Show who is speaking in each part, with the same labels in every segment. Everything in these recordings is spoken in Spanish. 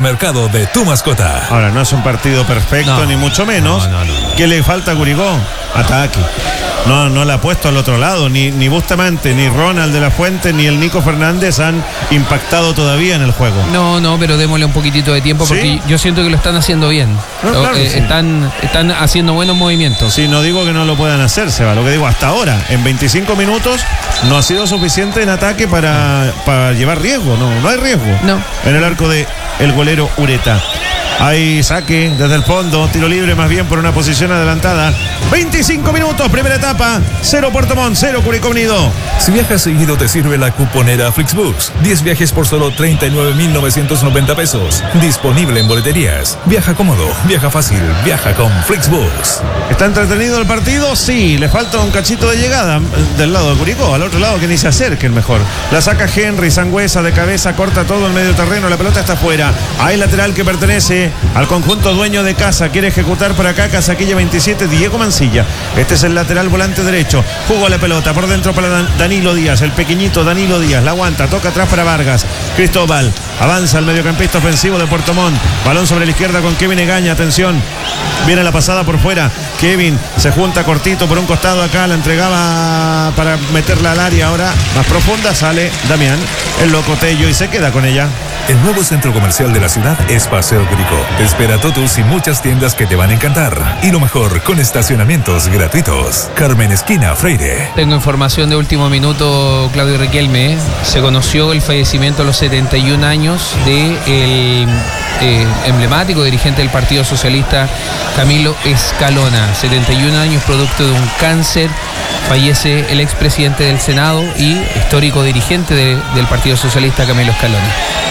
Speaker 1: supermercado de tu mascota.
Speaker 2: Ahora, no es un partido perfecto, ni mucho menos.
Speaker 1: No.
Speaker 2: ¿Qué le falta a Curicó? Ataque. No la ha puesto al otro lado. Ni Bustamante, ni Ronald de la Fuente, ni el Nico Fernández han impactado todavía en el juego.
Speaker 3: No, pero démosle un poquitito de tiempo porque yo siento que lo están haciendo bien.
Speaker 2: Claro, sí.
Speaker 3: Están haciendo buenos movimientos.
Speaker 2: Sí, no digo que no lo puedan hacer, Seba. Lo que digo, hasta ahora, en 25 minutos, no ha sido suficiente en ataque para llevar riesgo. No hay riesgo.
Speaker 3: No.
Speaker 2: En el arco de el golero Ureta. Hay saque desde el fondo, tiro libre más bien por una posición adelantada. 25 minutos, primera etapa, 0 Puerto Montt, 0 Curicó Unido.
Speaker 1: Si viajas seguido te sirve la cuponera Flixbus. 10 viajes por solo 39,990 pesos. Disponible en boleterías. Viaja cómodo, viaja fácil, viaja con Flixbus.
Speaker 2: ¿Está entretenido el partido? Sí, le falta un cachito de llegada del lado de Curicó, al otro lado que ni se acerquen mejor. La saca Henry, Sangüesa de cabeza, corta todo el medio terreno, la pelota está afuera. Hay lateral que pertenece al conjunto dueño de casa, quiere ejecutar por acá Casaquilla 27, Diego Mancilla. Este es el lateral volante derecho. Jugó la pelota por dentro para Danilo Díaz, el pequeñito Danilo Díaz, la aguanta, toca atrás para Vargas. Cristóbal, avanza el mediocampista ofensivo de Puerto Montt. Balón sobre la izquierda con Kevin Egaña, atención. Viene la pasada por fuera. Kevin se junta cortito por un costado acá, la entregaba para meterla al área. Ahora más profunda sale Damián, el locotello, y se queda con ella.
Speaker 1: El nuevo centro comercial de la ciudad es Paseo Curicó. Te espera Totus y muchas tiendas que te van a encantar. Y lo mejor, con estacionamientos gratuitos. Carmen Esquina Freire.
Speaker 3: Tengo información de último minuto, Claudio Riquelme. Se conoció el fallecimiento a los 71 años del emblemático dirigente del Partido Socialista, Camilo Escalona. 71 años, producto de un cáncer. Fallece el expresidente del Senado y histórico dirigente del Partido Socialista, Camilo Escalona.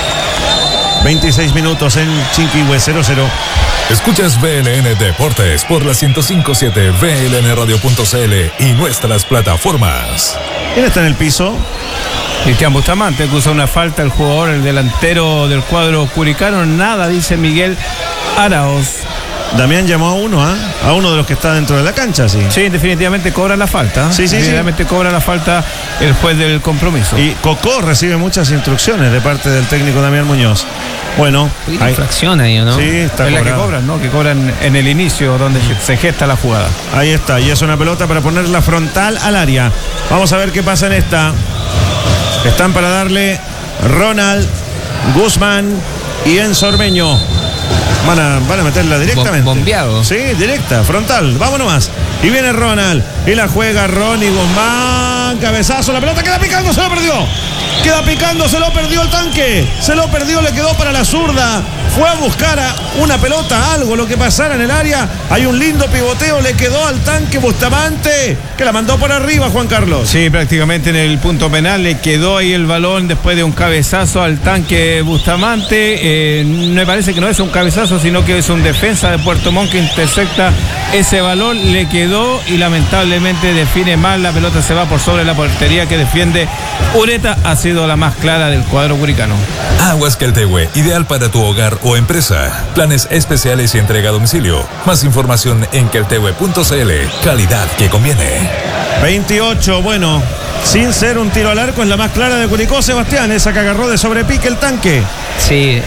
Speaker 2: 26 minutos en Chinquihue, 0-0.
Speaker 1: Escuchas BLN Deportes por la 105.7, blnradio.cl y nuestras plataformas.
Speaker 2: ¿Quién está en el piso?
Speaker 4: Cristian Bustamante acusa una falta al jugador, el delantero del cuadro curicano. Nada, dice Miguel Araoz.
Speaker 2: Damián llamó a uno de los que está dentro de la cancha, sí.
Speaker 4: Sí, definitivamente cobra la falta.
Speaker 2: Sí.
Speaker 4: Definitivamente cobra la falta el juez del compromiso.
Speaker 2: Y Cocó recibe muchas instrucciones de parte del técnico Damián Muñoz. Bueno,
Speaker 3: hay infracción ahí, ¿no?
Speaker 2: Sí, está
Speaker 4: es la que cobran, ¿no? Que cobran en el inicio donde se gesta la jugada.
Speaker 2: Ahí está, y es una pelota para ponerla frontal al área. Vamos a ver qué pasa en esta. Están para darle Ronald, Guzmán y Enzo Ormeño. Van a meterla directamente.
Speaker 3: Bombeado.
Speaker 2: Sí, directa, frontal. Vamos nomás. Y viene Ronald. Y la juega Ronnie Guzmán. Cabezazo. La pelota queda picando. Se lo perdió. Queda picando. Se lo perdió el tanque. Se lo perdió. Le quedó para la zurda. Fue a buscar una pelota, algo, lo que pasara en el área. Hay un lindo pivoteo. Le quedó al tanque Bustamante, que la mandó por arriba, Juan Carlos.
Speaker 4: Sí, prácticamente en el punto penal. Le quedó ahí el balón después de un cabezazo al tanque Bustamante. Me parece que no es un cabezazo, sino que es un defensa de Puerto Montt que intercepta ese balón. Le quedó y lamentablemente define mal. La pelota se va por sobre la portería que defiende Ureta. Ha sido la más clara del cuadro curicano.
Speaker 1: Aguas Queltehue, ideal para tu hogar o empresa. Planes especiales y entrega a domicilio. Más información en queltehue.cl. Calidad que conviene.
Speaker 2: 28, bueno, sin ser un tiro al arco, es la más clara de Curicó, Sebastián. Esa que agarró de sobrepique el tanque.
Speaker 3: Sí,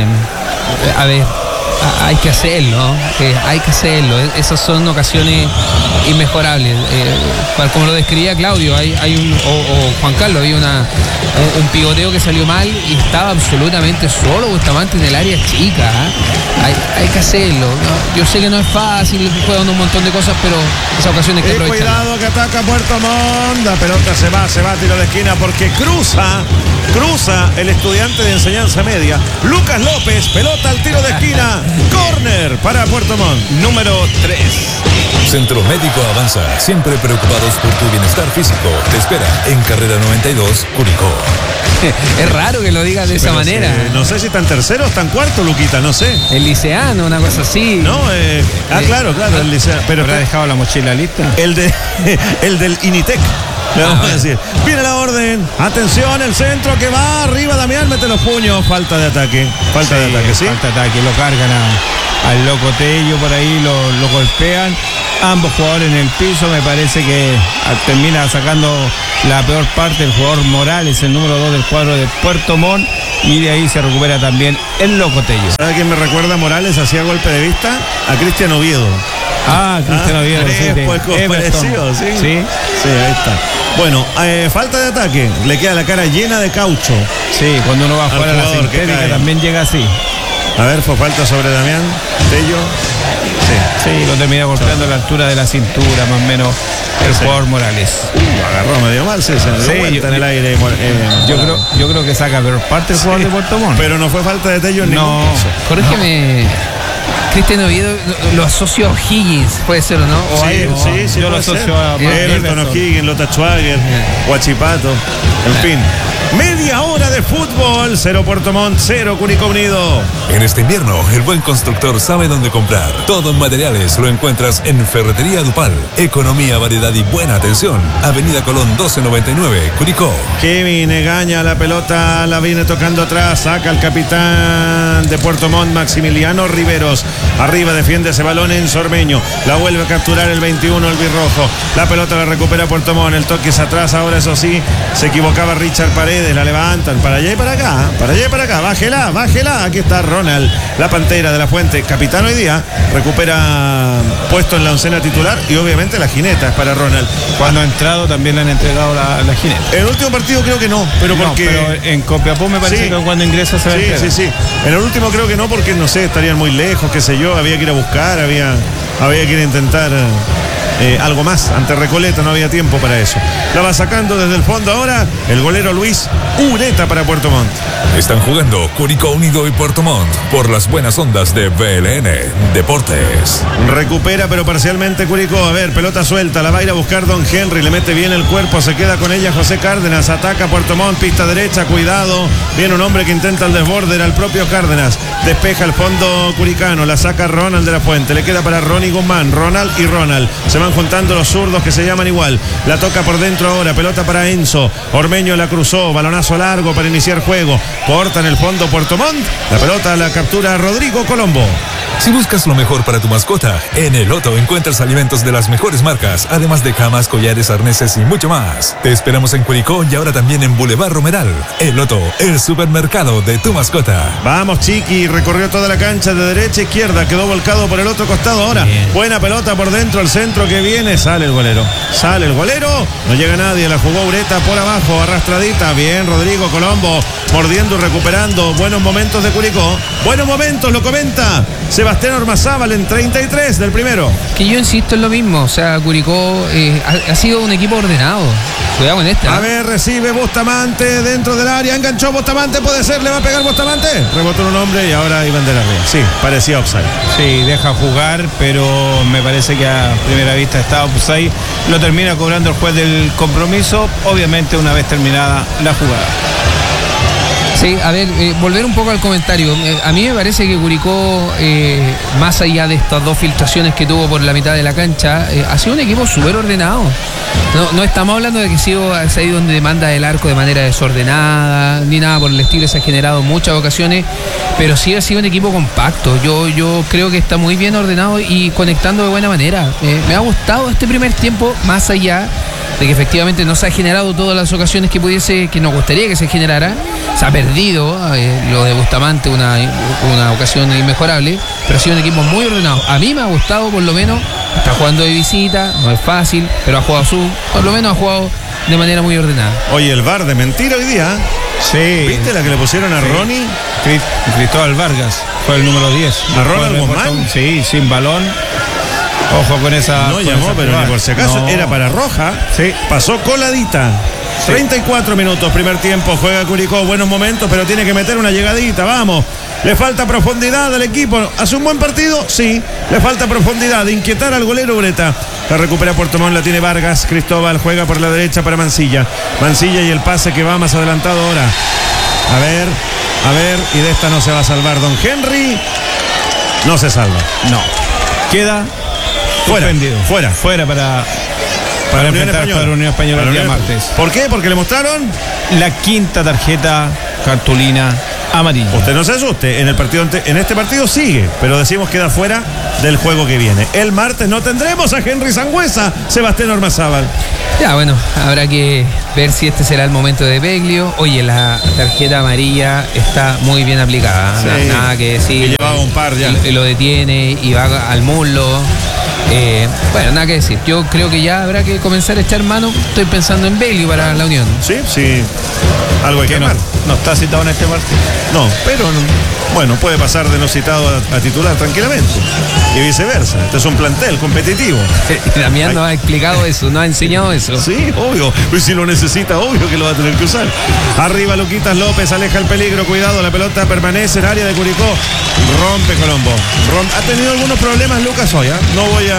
Speaker 3: a ver, hay que hacerlo, hay que hacerlo. Esas son ocasiones inmejorables. Como lo describía Claudio, o Juan Carlos, había un pivoteo que salió mal y estaba absolutamente solo Bustamante en el área chica. Hay que hacerlo, ¿no? Yo sé que no es fácil, jugando un montón de cosas, pero esa ocasión hay que aprovechar.
Speaker 2: Cuidado que ataca Puerto Montt. La pelota se va, tiro de esquina porque cruza el estudiante de enseñanza media, Lucas López. Pelota al tiro de esquina. Córner para Puerto Montt.
Speaker 4: Número 3.
Speaker 1: Centro Médico Avanza, siempre preocupados por tu bienestar físico. Te espera en Carrera 92, Curicó.
Speaker 3: Es raro que lo digas de esa manera.
Speaker 2: No sé si están tercero o están cuarto, Luquita, no sé.
Speaker 3: El liceano, una cosa así.
Speaker 2: No, claro, el liceano. Pero
Speaker 4: ¿habrá dejado la mochila lista?
Speaker 2: El del Initec. Le vamos a decir. Viene la orden. Atención, el centro que va arriba. Damián, mete los puños. Falta de ataque. ¿Sí? Falta de ataque.
Speaker 4: Lo cargan al locotello por ahí, lo golpean. Ambos jugadores en el piso. Me parece que termina sacando la peor parte el jugador Morales, el número 2 del cuadro de Puerto Montt. y de ahí se recupera también el Locotello.
Speaker 2: ¿Sabe quién me recuerda? Morales hacía golpe de vista a Cristian Oviedo.
Speaker 4: Cristian Oviedo.
Speaker 2: Pues parecido, sí. Sí, ahí está. Bueno, falta de ataque. Le queda la cara llena de caucho.
Speaker 4: Sí, cuando uno va a jugar a la sintética también llega así.
Speaker 2: A ver, fue falta sobre Damián Tello.
Speaker 4: Sí, lo termina golpeando a la altura de la cintura, más o menos, el jugador Morales.
Speaker 2: Lo agarró medio mal, se dio vuelta en el aire.
Speaker 4: Yo creo que saca peor parte el jugador de Puerto Montt.
Speaker 2: Pero no fue falta de Tello en ningún caso.
Speaker 3: Corrígeme. Cristian Oviedo lo asocio a O'Higgins, puede ser o no.
Speaker 2: Sí,
Speaker 4: yo lo asocio a
Speaker 2: Everton, O'Higgins, Lota Schwager, Huachipato, en fin. Media hora de fútbol, 0 Puerto Montt, 0 Curicó Unido.
Speaker 1: En este invierno, el buen constructor sabe dónde comprar. Todo en materiales lo encuentras en Ferretería Dupal. Economía, variedad y buena atención. Avenida Colón 1299, Curicó.
Speaker 2: Kevin Egaña, la pelota la viene tocando atrás, saca el capitán de Puerto Montt, Maximiliano Riveros. Arriba defiende ese balón en Ormeño. La vuelve a capturar el 21, el birrojo. La pelota la recupera Puerto Montt. El toque es atrás, ahora eso sí, se equivocaba Richard Paredes. La levantan para allá y para acá, para allá y para acá. Bájela. Aquí está Ronald, la Pantera de la Fuente, capitán hoy día. Recupera puesto en la oncena titular y obviamente la jineta es para Ronald.
Speaker 4: Cuando ha entrado también le han entregado la jineta.
Speaker 2: En el último partido creo que no, pero
Speaker 4: en Copiapó me parece que cuando ingresa se va a
Speaker 2: Sí. En el último creo que no, porque no sé, estarían muy lejos, qué sé yo, había que ir a buscar, había que ir a intentar algo más. Ante Recoleta no había tiempo para eso. La va sacando desde el fondo ahora el golero Luis Ureta para Puerto Montt.
Speaker 1: Están jugando Curicó Unido y Puerto Montt por las buenas ondas de BLN Deportes.
Speaker 2: Recupera pero parcialmente Curicó. A ver, pelota suelta, la va a ir a buscar Don Henry, le mete bien el cuerpo, se queda con ella José Cárdenas, ataca Puerto Montt, pista derecha, cuidado, viene un hombre que intenta el desborde, era el propio Cárdenas, despeja el fondo curicano, la saca Ronald de la Fuente, le queda para Ronnie Guzmán, Ronald y Ronald, se van juntando los zurdos que se llaman igual, la toca por dentro ahora, pelota para Enzo, Ormeño la cruzó, balonazo largo para iniciar juego, corta en el fondo Puerto Montt, la pelota la captura Rodrigo Colombo.
Speaker 1: Si buscas lo mejor para tu mascota, en El Loto encuentras alimentos de las mejores marcas, además de camas, collares, arneses y mucho más. Te esperamos en Curicó y ahora también en Boulevard Romeral. El Loto, el supermercado de tu mascota.
Speaker 2: Vamos, Chiqui, recorrió toda la cancha de derecha a izquierda, quedó volcado por el otro costado ahora. Bien. Buena pelota por dentro, el centro que viene, sale el golero, no llega nadie, la jugó Ureta por abajo, arrastradita, bien Rodrigo Colombo, mordiendo y recuperando, buenos momentos de Curicó, buenos momentos, lo comenta Sebastián Ormazábal en 33 del primero.
Speaker 3: Que yo insisto en lo mismo, o sea, Curicó ha sido un equipo ordenado. Cuidado con esta.
Speaker 2: A ver, recibe Bustamante dentro del área, enganchó Bustamante, puede ser, le va a pegar Bustamante. Rebotó un hombre y ahora Iván de la Ría. Sí, parecía offside.
Speaker 4: Sí, deja jugar, pero me parece que a primera vista está offside. Lo termina cobrando el juez del compromiso, obviamente una vez terminada la jugada.
Speaker 3: Sí, a ver, volver un poco al comentario. A mí me parece que Curicó, más allá de estas dos filtraciones que tuvo por la mitad de la cancha, ha sido un equipo súper ordenado. No estamos hablando de que ha ido donde demanda el arco de manera desordenada, ni nada por el estilo, se ha generado muchas ocasiones, pero sí ha sido un equipo compacto. Yo creo que está muy bien ordenado y conectando de buena manera. Me ha gustado este primer tiempo, más allá de que efectivamente no se ha generado todas las ocasiones que nos gustaría que se generara. Se ha perdido lo de Bustamante, una ocasión inmejorable, pero ha sido un equipo muy ordenado. A mí me ha gustado, por lo menos, está jugando de visita, no es fácil, pero por lo menos ha jugado de manera muy ordenada.
Speaker 2: Oye, el VAR de mentira hoy día.
Speaker 4: Sí.
Speaker 2: ¿Viste la que le pusieron a Ronnie?
Speaker 4: Cristóbal Vargas fue el número 10.
Speaker 2: ¿A Ronald Guzmán?
Speaker 4: Sí, sin balón. Ojo con esa.
Speaker 2: No llamó, pero ni por si acaso. No. Era para roja.
Speaker 4: Sí.
Speaker 2: Pasó coladita. Sí. 34 minutos, primer tiempo. Juega Curicó, buenos momentos, pero tiene que meter una llegadita. Vamos. Le falta profundidad al equipo. ¿Hace un buen partido? Sí. Le falta profundidad. De inquietar al golero Ureta. La recupera Puerto Montt, la tiene Vargas. Cristóbal juega por la derecha para Mancilla. Mancilla y el pase que va más adelantado ahora. A ver. Y de esta no se va a salvar Don Henry. No se salva.
Speaker 4: No. Queda fuera para enfrentar a la Unión Española el día martes.
Speaker 2: ¿Por qué? Porque le mostraron
Speaker 4: la quinta tarjeta cartulina Amarillo.
Speaker 2: Usted no se asuste, en este partido sigue, pero decimos queda fuera del juego que viene. El martes no tendremos a Henry Sangüesa, Sebastián Ormazábal.
Speaker 3: Ya, bueno, habrá que ver si este será el momento de Beglio. Oye, la tarjeta amarilla está muy bien aplicada.
Speaker 2: Sí.
Speaker 3: Nada que decir.
Speaker 2: Y llevaba un par ya.
Speaker 3: Lo detiene y va al muslo. Bueno, nada que decir. Yo creo que ya habrá que comenzar a echar mano. Estoy pensando en Beglio para la Unión.
Speaker 2: Sí. Algo hay que armar.
Speaker 4: No está citado en este partido.
Speaker 2: No, pero bueno, puede pasar de no citado a titular tranquilamente. Y viceversa. Este es un plantel competitivo.
Speaker 3: Damián nos ha explicado eso, nos ha enseñado eso.
Speaker 2: Sí, obvio. Pues si lo necesita, obvio que lo va a tener que usar. Arriba Luquitas López, aleja el peligro. Cuidado, la pelota permanece en área de Curicó. Rompe Colombo. Ha tenido algunos problemas Lucas hoy, ¿eh? No voy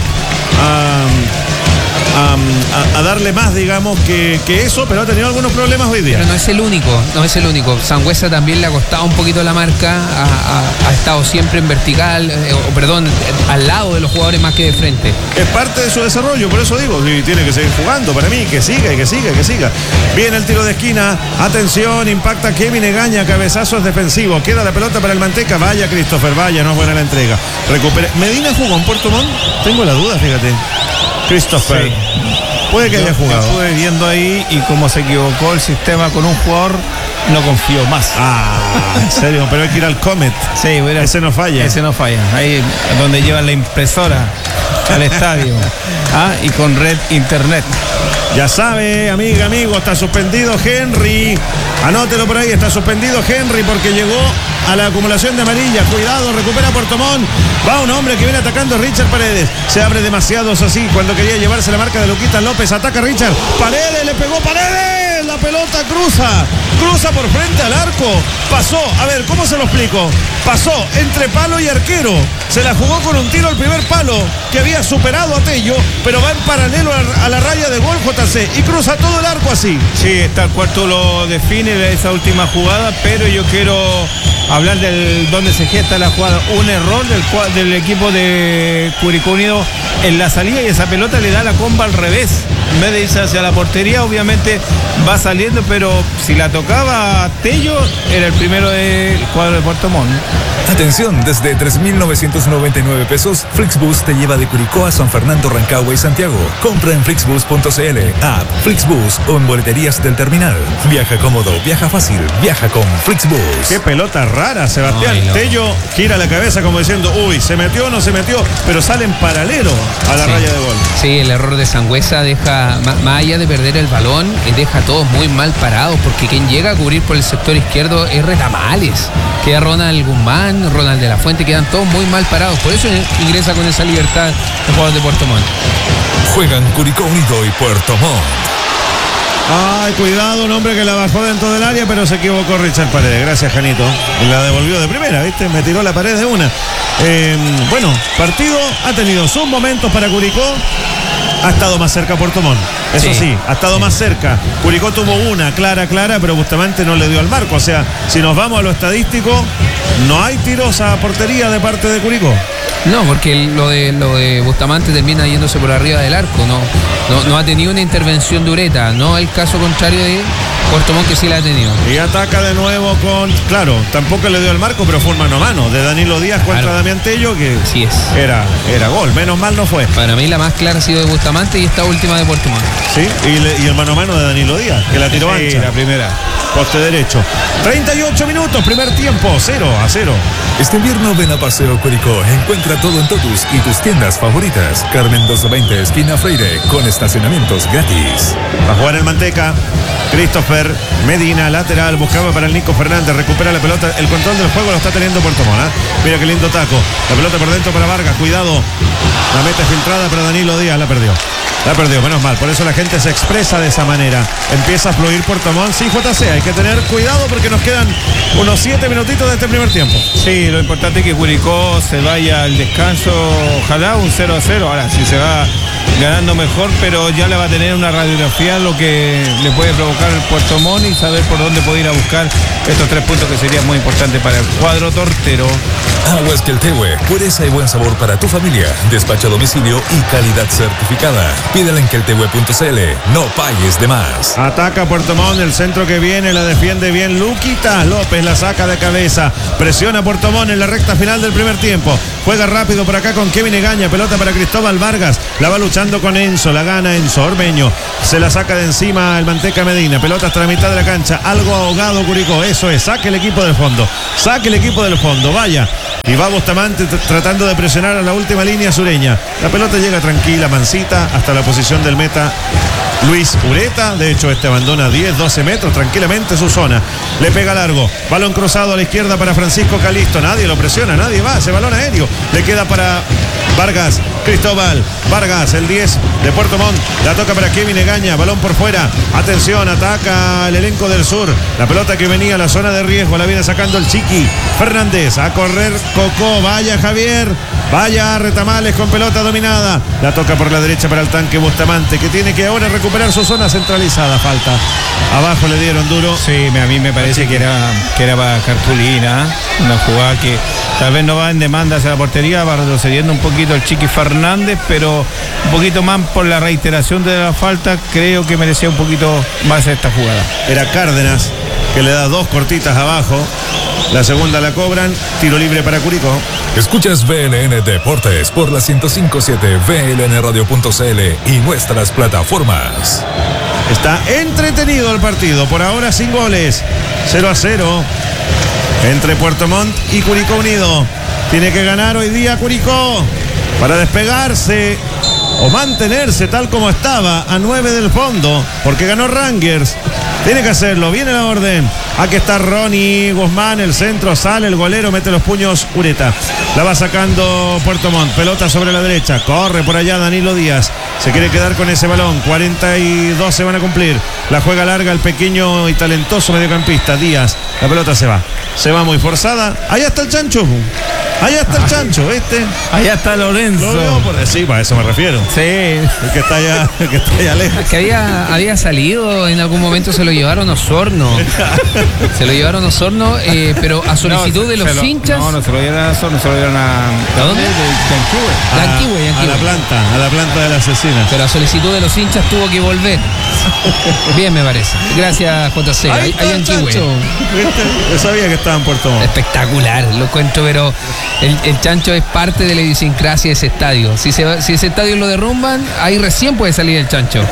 Speaker 2: a darle más, digamos, que eso, pero ha tenido algunos problemas hoy día.
Speaker 3: Pero no es el único. Sangüesa también le ha costado un poquito la marca, ha estado siempre en vertical, al lado de los jugadores más que de frente.
Speaker 2: Es parte de su desarrollo, por eso digo, y tiene que seguir jugando, para mí, que siga. Viene el tiro de esquina, atención, impacta Kevin Egaña, cabezazos defensivos, queda la pelota para el Manteca, vaya Christopher, vaya, no es buena la entrega. Recupera. ¿Medina jugó en Puerto Montt? Tengo la duda, fíjate. Christopher. Sí. Puede que haya jugado.
Speaker 4: Estuve viendo ahí y como se equivocó el sistema con un jugador, no confío más.
Speaker 2: En serio, pero hay que ir al Comet.
Speaker 4: Sí, mira, ese no falla. Ahí es donde llevan la impresora al estadio. Y con red internet.
Speaker 2: Ya sabe, amigo, está suspendido Henry. Anótelo por ahí, está suspendido Henry porque llegó a la acumulación de amarilla. Cuidado, recupera Puerto Montt. Va un hombre que viene atacando, Richard Paredes. Se abre demasiado así cuando quería llevarse la marca de Luquitas López. Ataca Richard. Paredes, le pegó Paredes. La pelota cruza por frente al arco. Pasó, a ver, ¿cómo se lo explico? Pasó entre palo y arquero. Se la jugó con un tiro al primer palo que había superado a Tello, pero va en paralelo a la raya de gol JC y cruza todo el arco así.
Speaker 4: Sí, tal cual tú lo defines esa última jugada, pero yo quiero hablar del donde se gesta la jugada. Un error del equipo de Curicó Unido en la salida y esa pelota le da la comba al revés. En vez de irse hacia la portería, obviamente va saliendo, pero si la tocaba Tello, era el primero del cuadro de Puerto Montt.
Speaker 1: Atención, desde 3.999 pesos, Flixbus te lleva de Curicó a San Fernando, Rancagua y Santiago. Compra en flixbus.cl, app Flixbus o en boleterías del terminal. Viaja cómodo, viaja fácil, viaja con Flixbus.
Speaker 2: Qué pelota rara, Sebastián. Ay, no. Tello gira la cabeza como diciendo, ¿se metió o no se metió? Pero sale en paralelo a la raya de gol.
Speaker 3: Sí, el error de Sangüesa deja, más allá de perder el balón, deja a todos muy mal parados, porque quien llega a cubrir por el sector izquierdo es Retamales. Queda Ronald Guzmán, Ronald de la Fuente, quedan todos muy mal parados. Por eso ingresa con esa libertad los jugadores de Puerto Montt.
Speaker 1: Juegan Curicó Unido y Puerto Montt.
Speaker 2: Ay, cuidado, un hombre que la bajó dentro del área, pero se equivocó Richard Paredes. Gracias, Janito. Y la devolvió de primera, ¿viste? Me tiró la pared de una. Bueno, partido ha tenido sus momentos para Curicó. Ha estado más cerca Puerto Montt. Eso sí, ha estado más cerca. Curicó tuvo una clara, pero Bustamante no le dio al marco. O sea, si nos vamos a lo estadístico, no hay tiros a portería de parte de Curicó.
Speaker 3: No, porque lo de Bustamante termina yéndose por arriba del arco. No ha tenido una intervención dureta. No el caso contrario de Puerto Montt, que sí la ha tenido.
Speaker 2: Y ataca de nuevo claro, tampoco le dio al marco, pero fue un mano a mano de Danilo Díaz contra Damián Tello, que
Speaker 3: así es.
Speaker 2: Era gol. Menos mal no fue.
Speaker 3: Para mí la más clara ha sido de Bustamante y esta última de Puerto Montt.
Speaker 2: Sí, y el mano a mano de Danilo Díaz, que la tiró ancha.
Speaker 4: La primera.
Speaker 2: Poste derecho. 38 minutos, primer tiempo, 0-0.
Speaker 1: Este invierno ven a Paseo Curicó. Encuentra todo en Totus y tus tiendas favoritas. Carmen 220, esquina Freire, con estacionamientos gratis.
Speaker 2: Va a jugar el Manteca. Christopher Medina, lateral, buscaba para el Nico Fernández, recupera la pelota, el control del juego lo está teniendo Puerto Montt. Mira qué lindo taco, la pelota por dentro para Vargas, cuidado, la meta filtrada para Danilo Díaz, la perdió, menos mal, por eso la gente se expresa de esa manera, empieza a fluir Puerto Montt. Sí, JC, hay que tener cuidado porque nos quedan unos 7 minutitos de este primer tiempo.
Speaker 4: Sí, lo importante es que Curicó se vaya al descanso, ojalá un 0-0, ahora si se va ganando mejor, pero ya le va a tener una radiografía lo que le puede provocar el Puerto Montt y saber por dónde puede ir a buscar estos 3 puntos que serían muy importantes para el cuadro tortero.
Speaker 1: Aguas Queltehue, pureza y buen sabor para tu familia. Despacho a domicilio y calidad certificada. Pídela en queltehue.cl. No pagues de más.
Speaker 2: Ataca Puerto Montt, el centro que viene, la defiende bien Luquita López, la saca de cabeza. Presiona Puerto Montt en la recta final del primer tiempo. Juega rápido por acá con Kevin Egaña. Pelota para Cristóbal Vargas. La va luchando con Enzo. La gana Enzo Ormeño. Se la saca de encima el Manteca Medina. Pelota hasta la mitad de la cancha. Algo ahogado Curicó. Eso es. Saque el equipo del fondo. Saque el equipo del fondo. Vaya. Y va Bustamante tratando de presionar a la última línea sureña. La pelota llega tranquila, mansita, hasta la posición del meta Luis Ureta. De hecho, este abandona 10, 12 metros tranquilamente su zona. Le pega largo. Balón cruzado a la izquierda para Francisco Calisto. Nadie lo presiona, nadie va. Ese balón aéreo. Le queda para Vargas. Cristóbal Vargas, el 10 de Puerto Montt. La toca para Kevin Egaña. Balón por fuera. Atención, ataca el elenco del sur. La pelota que venía a la zona de riesgo. La viene sacando el Chiqui Fernández. A correr Cocó. Vaya Javier. Vaya Retamales con pelota dominada. La toca por la derecha para el tanque Bustamante, que tiene que ahora recuperar su zona centralizada. Falta. Abajo le dieron duro.
Speaker 4: Sí, a mí me parece que era para cartulina. Una jugada que tal vez no va en demanda hacia la portería, va retrocediendo un poquito el Chiqui Fernández, pero un poquito más por la reiteración de la falta. Creo que merecía un poquito más esta jugada.
Speaker 2: Era Cárdenas, que le da dos cortitas abajo. La segunda la cobran. Tiro libre para Curicó.
Speaker 1: Escuchas VLN Deportes por la 105.7, VLNradio.cl y nuestras plataformas.
Speaker 2: Está entretenido el partido. Por ahora sin goles. 0-0 entre Puerto Montt y Curicó Unido. Tiene que ganar hoy día Curicó para despegarse o mantenerse tal como estaba a 9 del fondo, porque ganó Rangers. Tiene que hacerlo, viene la orden. Aquí está Ronnie Guzmán, el centro, sale el golero, mete los puños Ureta. La va sacando Puerto Montt, pelota sobre la derecha, corre por allá Danilo Díaz. Se quiere quedar con ese balón, 42 se van a cumplir. La juega larga el pequeño y talentoso mediocampista Díaz. La pelota se va muy forzada. Allá está el chancho. Allá está el chancho, ¿viste?
Speaker 4: Allá está Lorenzo.
Speaker 2: Sí, para eso me refiero.
Speaker 4: Sí.
Speaker 2: El que está allá lejos.
Speaker 3: Que había salido, en algún momento se lo llevaron a Osorno. Se lo llevaron a Osorno, pero a solicitud de los hinchas.
Speaker 4: No se lo dieron a Osorno, se lo dieron
Speaker 3: ¿a dónde?
Speaker 2: A la planta de la asesina.
Speaker 3: Pero a solicitud de los hinchas tuvo que volver. Bien, me parece. Gracias, JC.
Speaker 2: Ahí Yanquihue. Yo sabía que estaba en Puerto Montt.
Speaker 3: Espectacular, lo cuento, pero el chancho es parte de la idiosincrasia de ese estadio. Si ese estadio lo derrumban, ahí recién puede salir el chancho.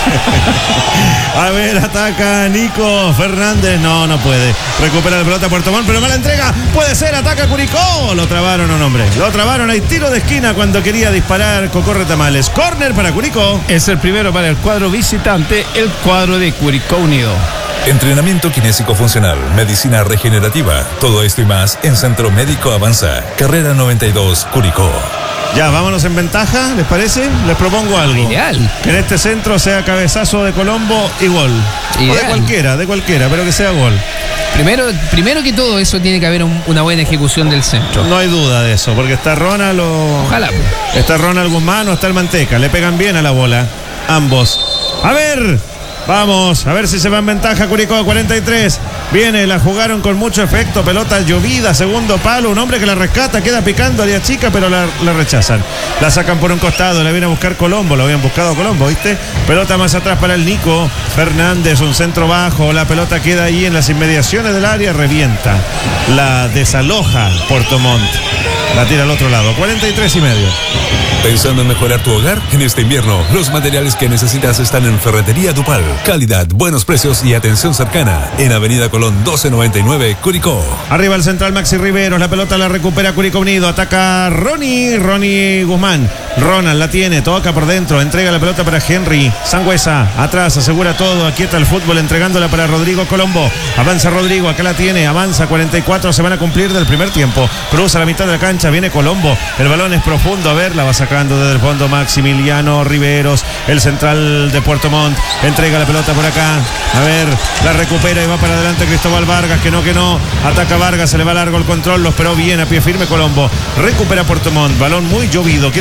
Speaker 2: A ver, ataca Nico Fernández. No puede. Recupera la pelota Puerto Montt, pero mala entrega. Puede ser, ataca Curicó. Lo trabaron, hombre. Lo trabaron. Hay tiro de esquina cuando quería disparar Cocó Retamales. Córner para Curicó.
Speaker 4: Es el primero para el cuadro visitante, el cuadro de Curicó Unido.
Speaker 1: Entrenamiento kinésico funcional, medicina regenerativa, todo esto y más en Centro Médico Avanza, carrera 92, Curicó.
Speaker 2: Ya, vámonos en ventaja, ¿les parece? Les propongo algo.
Speaker 3: Ideal.
Speaker 2: Que en este centro sea cabezazo de Colombo y gol.
Speaker 3: Ideal.
Speaker 2: O de cualquiera, pero que sea gol.
Speaker 3: Primero que todo eso tiene que haber una buena ejecución del centro.
Speaker 2: No hay duda de eso, porque está Ronald
Speaker 3: Ojalá.
Speaker 2: Está Ronald Guzmán o está el Manteca. Le pegan bien a la bola, ambos. A ver, vamos, a ver si se va en ventaja Curicó, 43. Viene, la jugaron con mucho efecto, pelota llovida, segundo palo, un hombre que la rescata, queda picando a la chica, pero la rechazan. La sacan por un costado, la viene a buscar Colombo, lo habían buscado Colombo, ¿viste? Pelota más atrás para el Nico Fernández, un centro bajo, la pelota queda ahí en las inmediaciones del área, revienta. La desaloja Puerto Montt. La tira al otro lado, 43.5.
Speaker 1: ¿Pensando en mejorar tu hogar? En este invierno, los materiales que necesitas están en Ferretería Dupal. Calidad, buenos precios y atención cercana. En Avenida Colón 1299, Curicó.
Speaker 2: Arriba el central Maxi Riveros, la pelota la recupera Curicó Unido. Ataca Ronnie Guzmán. Ronald la tiene, toca por dentro, entrega la pelota para Henry Sangüesa. Atrás, asegura todo, aquieta el fútbol, entregándola para Rodrigo Colombo. Avanza Rodrigo, acá la tiene, avanza, 44 se van a cumplir del primer tiempo. Cruza la mitad de la cancha, viene Colombo. El balón es profundo, a ver, la va sacando desde el fondo Maximiliano Riveros, el central de Puerto Montt. Entrega la pelota por acá, a ver, la recupera y va para adelante Cristóbal Vargas, que no. Ataca Vargas, se le va largo el control, lo esperó bien a pie firme Colombo. Recupera Puerto Montt, balón muy llovido, quiere buscar a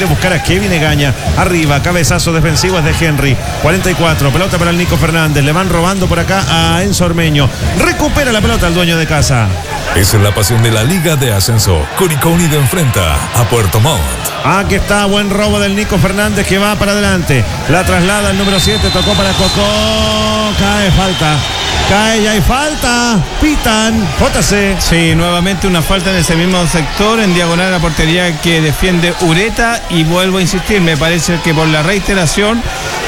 Speaker 2: Kevin Egaña, arriba, cabezazo defensivo es de Henry. 44, pelota para el Nico Fernández. Le van robando por acá a Enzo Ormeño. Recupera la pelota el dueño de casa.
Speaker 1: Es la pasión de la Liga de Ascenso. Curicó Unido enfrenta a Puerto Montt.
Speaker 2: Aquí está, buen robo del Nico Fernández que va para adelante. La traslada el número 7, tocó para Cocó. Cae, falta. Cae, ya hay falta. Pitan. JC.
Speaker 4: Sí, nuevamente una falta en ese mismo sector, en diagonal a la portería que defiende Ureta. Y vuelvo a insistir, me parece que por la reiteración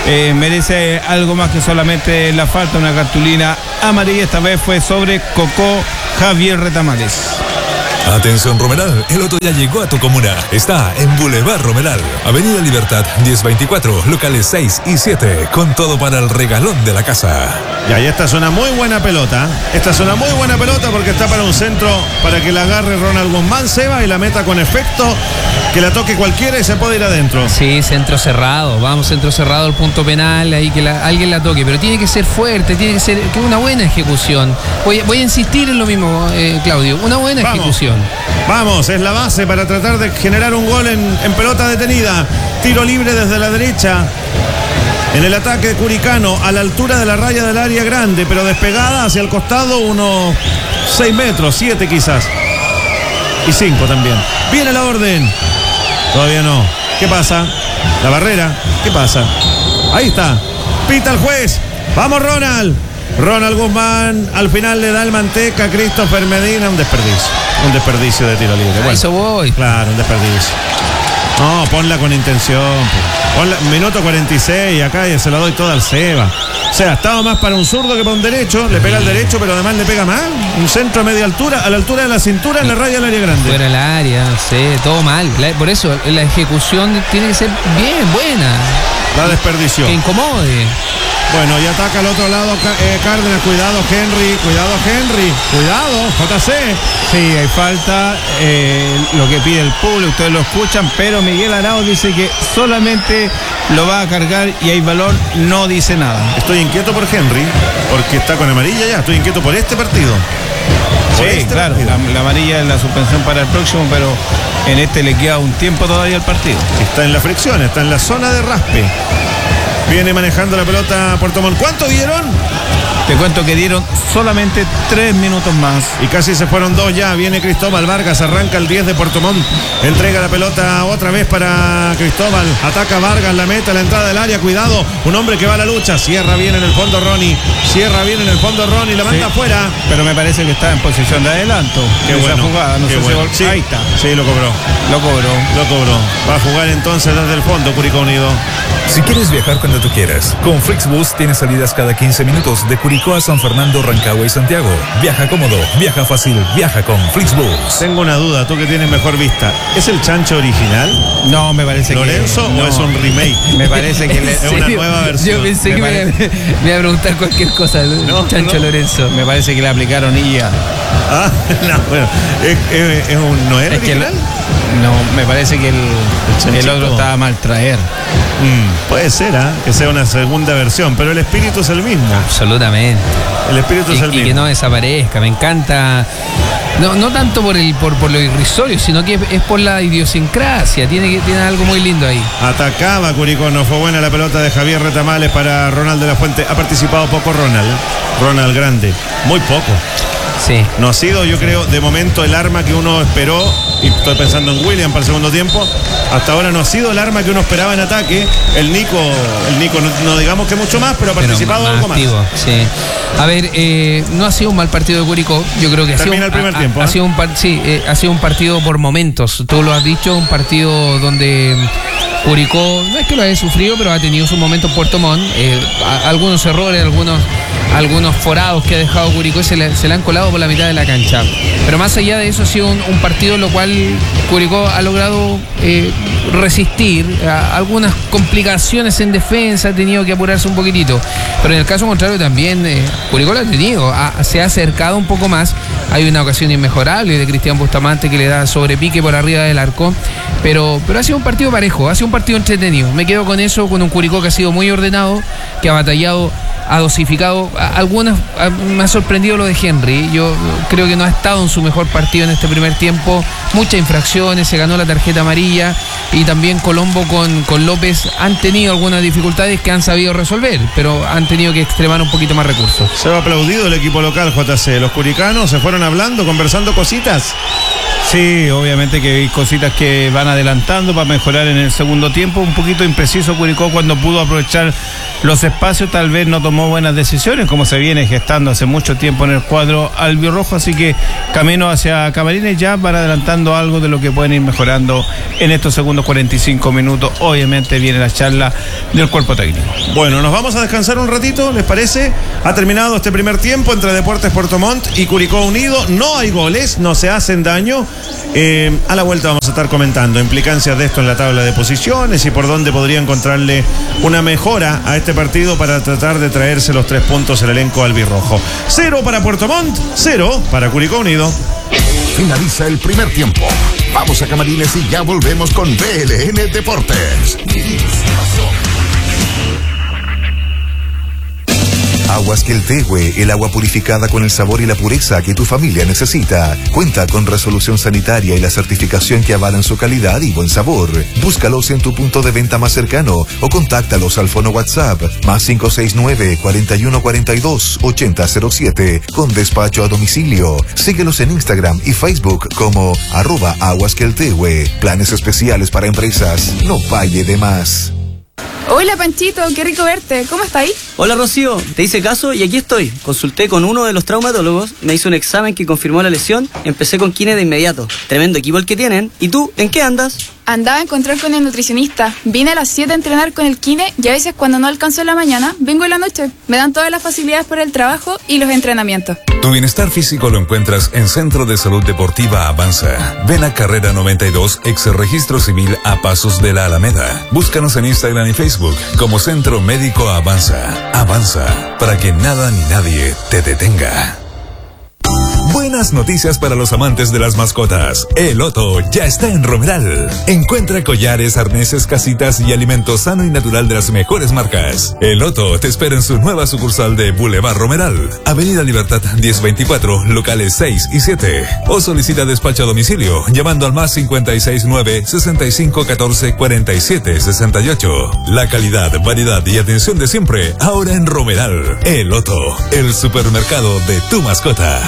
Speaker 4: merece algo más que solamente la falta, una cartulina amarilla. Esta vez fue sobre Cocó Javier Retamales.
Speaker 1: Atención Romeral, el Loto ya llegó a tu comuna. Está en Boulevard Romeral, Avenida Libertad 1024, locales 6 y 7, con todo para el regalón de la casa.
Speaker 2: Y ahí esta es una muy buena pelota. Esta es una muy buena pelota porque está para un centro, para que la agarre Ronald Guzmán, Seba, y la meta con efecto, que la toque cualquiera y se puede ir adentro.
Speaker 3: Sí, centro cerrado, vamos, centro cerrado al punto penal, ahí que alguien la toque, pero tiene que ser fuerte, tiene que ser una buena ejecución. Voy a insistir en lo mismo, Claudio, una buena ejecución.
Speaker 2: Vamos, es la base para tratar de generar un gol en pelota detenida. Tiro libre desde la derecha. En el ataque curicano, a la altura de la raya del área grande, pero despegada hacia el costado unos 6 metros, 7 quizás. Y 5 también. Viene la orden. Todavía no. ¿Qué pasa? La barrera. ¿Qué pasa? Ahí está. Pita el juez. Vamos, Ronald. Ronald Guzmán al final le da el manteca a Christopher Medina. Un desperdicio de tiro libre.
Speaker 3: Bueno, eso voy.
Speaker 2: Claro, un desperdicio. No, ponla con intención. Ponla, minuto 46, acá y se la doy toda al Seba. O sea, estaba más para un zurdo que para un derecho. Le pega al derecho, pero además le pega mal. Un centro a media altura, a la altura de la cintura, en la raya del área grande.
Speaker 3: Fuera del área, sí, todo mal. Por eso, la ejecución tiene que ser bien buena.
Speaker 2: La desperdició.
Speaker 3: Que incomode.
Speaker 2: Bueno, y ataca al otro lado Cárdenas. Cuidado, Henry. Cuidado, JC.
Speaker 4: Sí, hay falta, lo que pide el público, ustedes lo escuchan, pero Miguel Arao dice que solamente lo va a cargar y hay valor, no dice nada.
Speaker 2: Estoy inquieto por Henry, porque está con amarilla ya. Estoy inquieto por este partido.
Speaker 4: Sí, claro, la amarilla es la suspensión para el próximo, pero en este le queda un tiempo todavía al partido.
Speaker 2: Está en la fricción, está en la zona de raspe. Viene manejando la pelota Puerto Montt. ¿Cuánto dieron?
Speaker 4: Te cuento que dieron solamente 3 minutos más.
Speaker 2: Y casi se fueron 2 ya. Viene Cristóbal Vargas, arranca el 10 de Puerto Montt. Entrega la pelota otra vez para Cristóbal. Ataca Vargas, la meta, la entrada del área. Cuidado, un hombre que va a la lucha. Cierra bien en el fondo Ronnie. La manda afuera.
Speaker 4: Pero me parece que está en posición de adelanto.
Speaker 2: Qué bueno.
Speaker 4: Jugada, no sé
Speaker 2: bueno.
Speaker 4: si ahí está.
Speaker 2: Sí, lo cobró. Va a jugar entonces desde el fondo Curicó Unido.
Speaker 1: Si quieres viajar cuando tú quieras, con Flixbus tienes salidas cada 15 minutos de Curicó a San Fernando, Rancagua y Santiago. Viaja cómodo, viaja fácil, viaja con Flixbus.
Speaker 2: Tengo una duda, tú que tienes mejor vista. ¿Es el chancho original?
Speaker 4: No, me parece
Speaker 2: ¿Lorenzo
Speaker 4: que...
Speaker 2: o es un remake?
Speaker 4: Me parece que
Speaker 2: es una nueva versión.
Speaker 3: Yo pensé que me iba a preguntar cualquier cosa. Chancho Lorenzo.
Speaker 4: Me parece que le aplicaron IA.
Speaker 2: Ah, no, bueno. ¿No es original?
Speaker 4: No, me parece que el otro estaba mal traer.
Speaker 2: Puede ser, que sea una segunda versión, pero el espíritu es el mismo.
Speaker 3: Absolutamente.
Speaker 2: El espíritu es el mismo.
Speaker 3: Y que no desaparezca, me encanta. No tanto por lo irrisorio, sino que es por la idiosincrasia. Tiene algo muy lindo ahí.
Speaker 2: Atacaba Curicó, no fue buena la pelota de Javier Retamales para Ronald de la Fuente. Ha participado poco Ronald Grande, muy poco.
Speaker 3: Sí.
Speaker 2: No ha sido, yo creo, de momento el arma que uno esperó, y estoy pensando en William para el segundo tiempo. Hasta ahora no ha sido el arma que uno esperaba en ataque. El Nico no digamos que mucho más, pero ha participado algo más.
Speaker 3: Activo, sí. A ver, no ha sido un mal partido de Curicó. Yo creo que
Speaker 2: termina el primer tiempo.
Speaker 3: Ha sido un partido por momentos. Tú lo has dicho, un partido donde Curicó no es que lo haya sufrido, pero ha tenido sus momentos Puerto Montt. Algunos errores, algunos forados que ha dejado Curicó y se le han colado por la mitad de la cancha. Pero más allá de eso ha sido un partido en lo cual Curicó ha logrado resistir a algunas complicaciones en defensa, ha tenido que apurarse un poquitito. Pero en el caso contrario también Curicó lo ha tenido, se ha acercado un poco más. Hay una ocasión inmejorable de Cristian Bustamante que le da sobrepique por arriba del arco. Pero ha sido un partido parejo, ha sido un partido entretenido. Me quedo con eso, con un Curicó que ha sido muy ordenado, que ha batallado, ha dosificado. Me ha sorprendido lo de Henry. Yo creo que no ha estado en su mejor partido en este primer tiempo. Muchas infracciones, se ganó la tarjeta amarilla. Y también Colombo con López han tenido algunas dificultades que han sabido resolver, pero han tenido que extremar un poquito más recursos.
Speaker 2: Se ha aplaudido el equipo local, JC. Los curicanos se fueron hablando, conversando cositas.
Speaker 4: Sí, obviamente que hay cositas que van adelantando para mejorar en el segundo tiempo. Un poquito impreciso Curicó cuando pudo aprovechar los espacios, tal vez no tomó buenas decisiones, como se viene gestando hace mucho tiempo en el cuadro albirrojo, así que camino hacia Camarines ya van adelantando algo de lo que pueden ir mejorando en estos segundos 45 minutos. Obviamente viene la charla del cuerpo técnico.
Speaker 2: Bueno, nos vamos a descansar un ratito, ¿les parece? Ha terminado este primer tiempo entre Deportes Puerto Montt y Curicó Unido. No hay goles, no se hacen daño. A la vuelta vamos a estar comentando implicancias de esto en la tabla de posiciones y por dónde podría encontrarle una mejora a este partido para tratar de traerse los 3 puntos el elenco albirrojo. 0 para Puerto Montt, 0 para Curicó Unido.
Speaker 5: Finaliza el primer tiempo. Vamos a Camarines y ya volvemos con BLN Deportes. Aguas Queltehue, el agua purificada con el sabor y la pureza que tu familia necesita. Cuenta con resolución sanitaria y la certificación que avalan su calidad y buen sabor. Búscalos en tu punto de venta más cercano o contáctalos al fono WhatsApp más 569-4142-8007 con despacho a domicilio. Síguelos en Instagram y Facebook como @aguasqueltehue. Planes especiales para empresas. No pague de más.
Speaker 6: Hola Panchito, qué rico verte. ¿Cómo está ahí?
Speaker 7: Hola Rocío, te hice caso y aquí estoy. Consulté con uno de los traumatólogos, me hizo un examen que confirmó la lesión, empecé con kine de inmediato. Tremendo equipo el que tienen. ¿Y tú, en qué andas?
Speaker 6: Andaba a encontrar con el nutricionista. Vine a las 7 a entrenar con el kine y a veces cuando no alcanzo en la mañana, vengo en la noche. Me dan todas las facilidades para el trabajo y los entrenamientos.
Speaker 1: Tu bienestar físico lo encuentras en Centro de Salud Deportiva Avanza. Ven a Carrera 92, ex Registro Civil a Pasos de la Alameda. Búscanos en Instagram y Facebook como Centro Médico Avanza. Avanza, para que nada ni nadie te detenga. Buenas noticias para los amantes de las mascotas. El Loto ya está en Romeral. Encuentra collares, arneses, casitas y alimento sano y natural de las mejores marcas. El Loto te espera en su nueva sucursal de Boulevard Romeral, Avenida Libertad 1024, locales 6 y 7. O solicita despacho a domicilio llamando al más 569-6514-4768. La calidad, variedad y atención de siempre, ahora en Romeral. El Loto, el supermercado de tu mascota.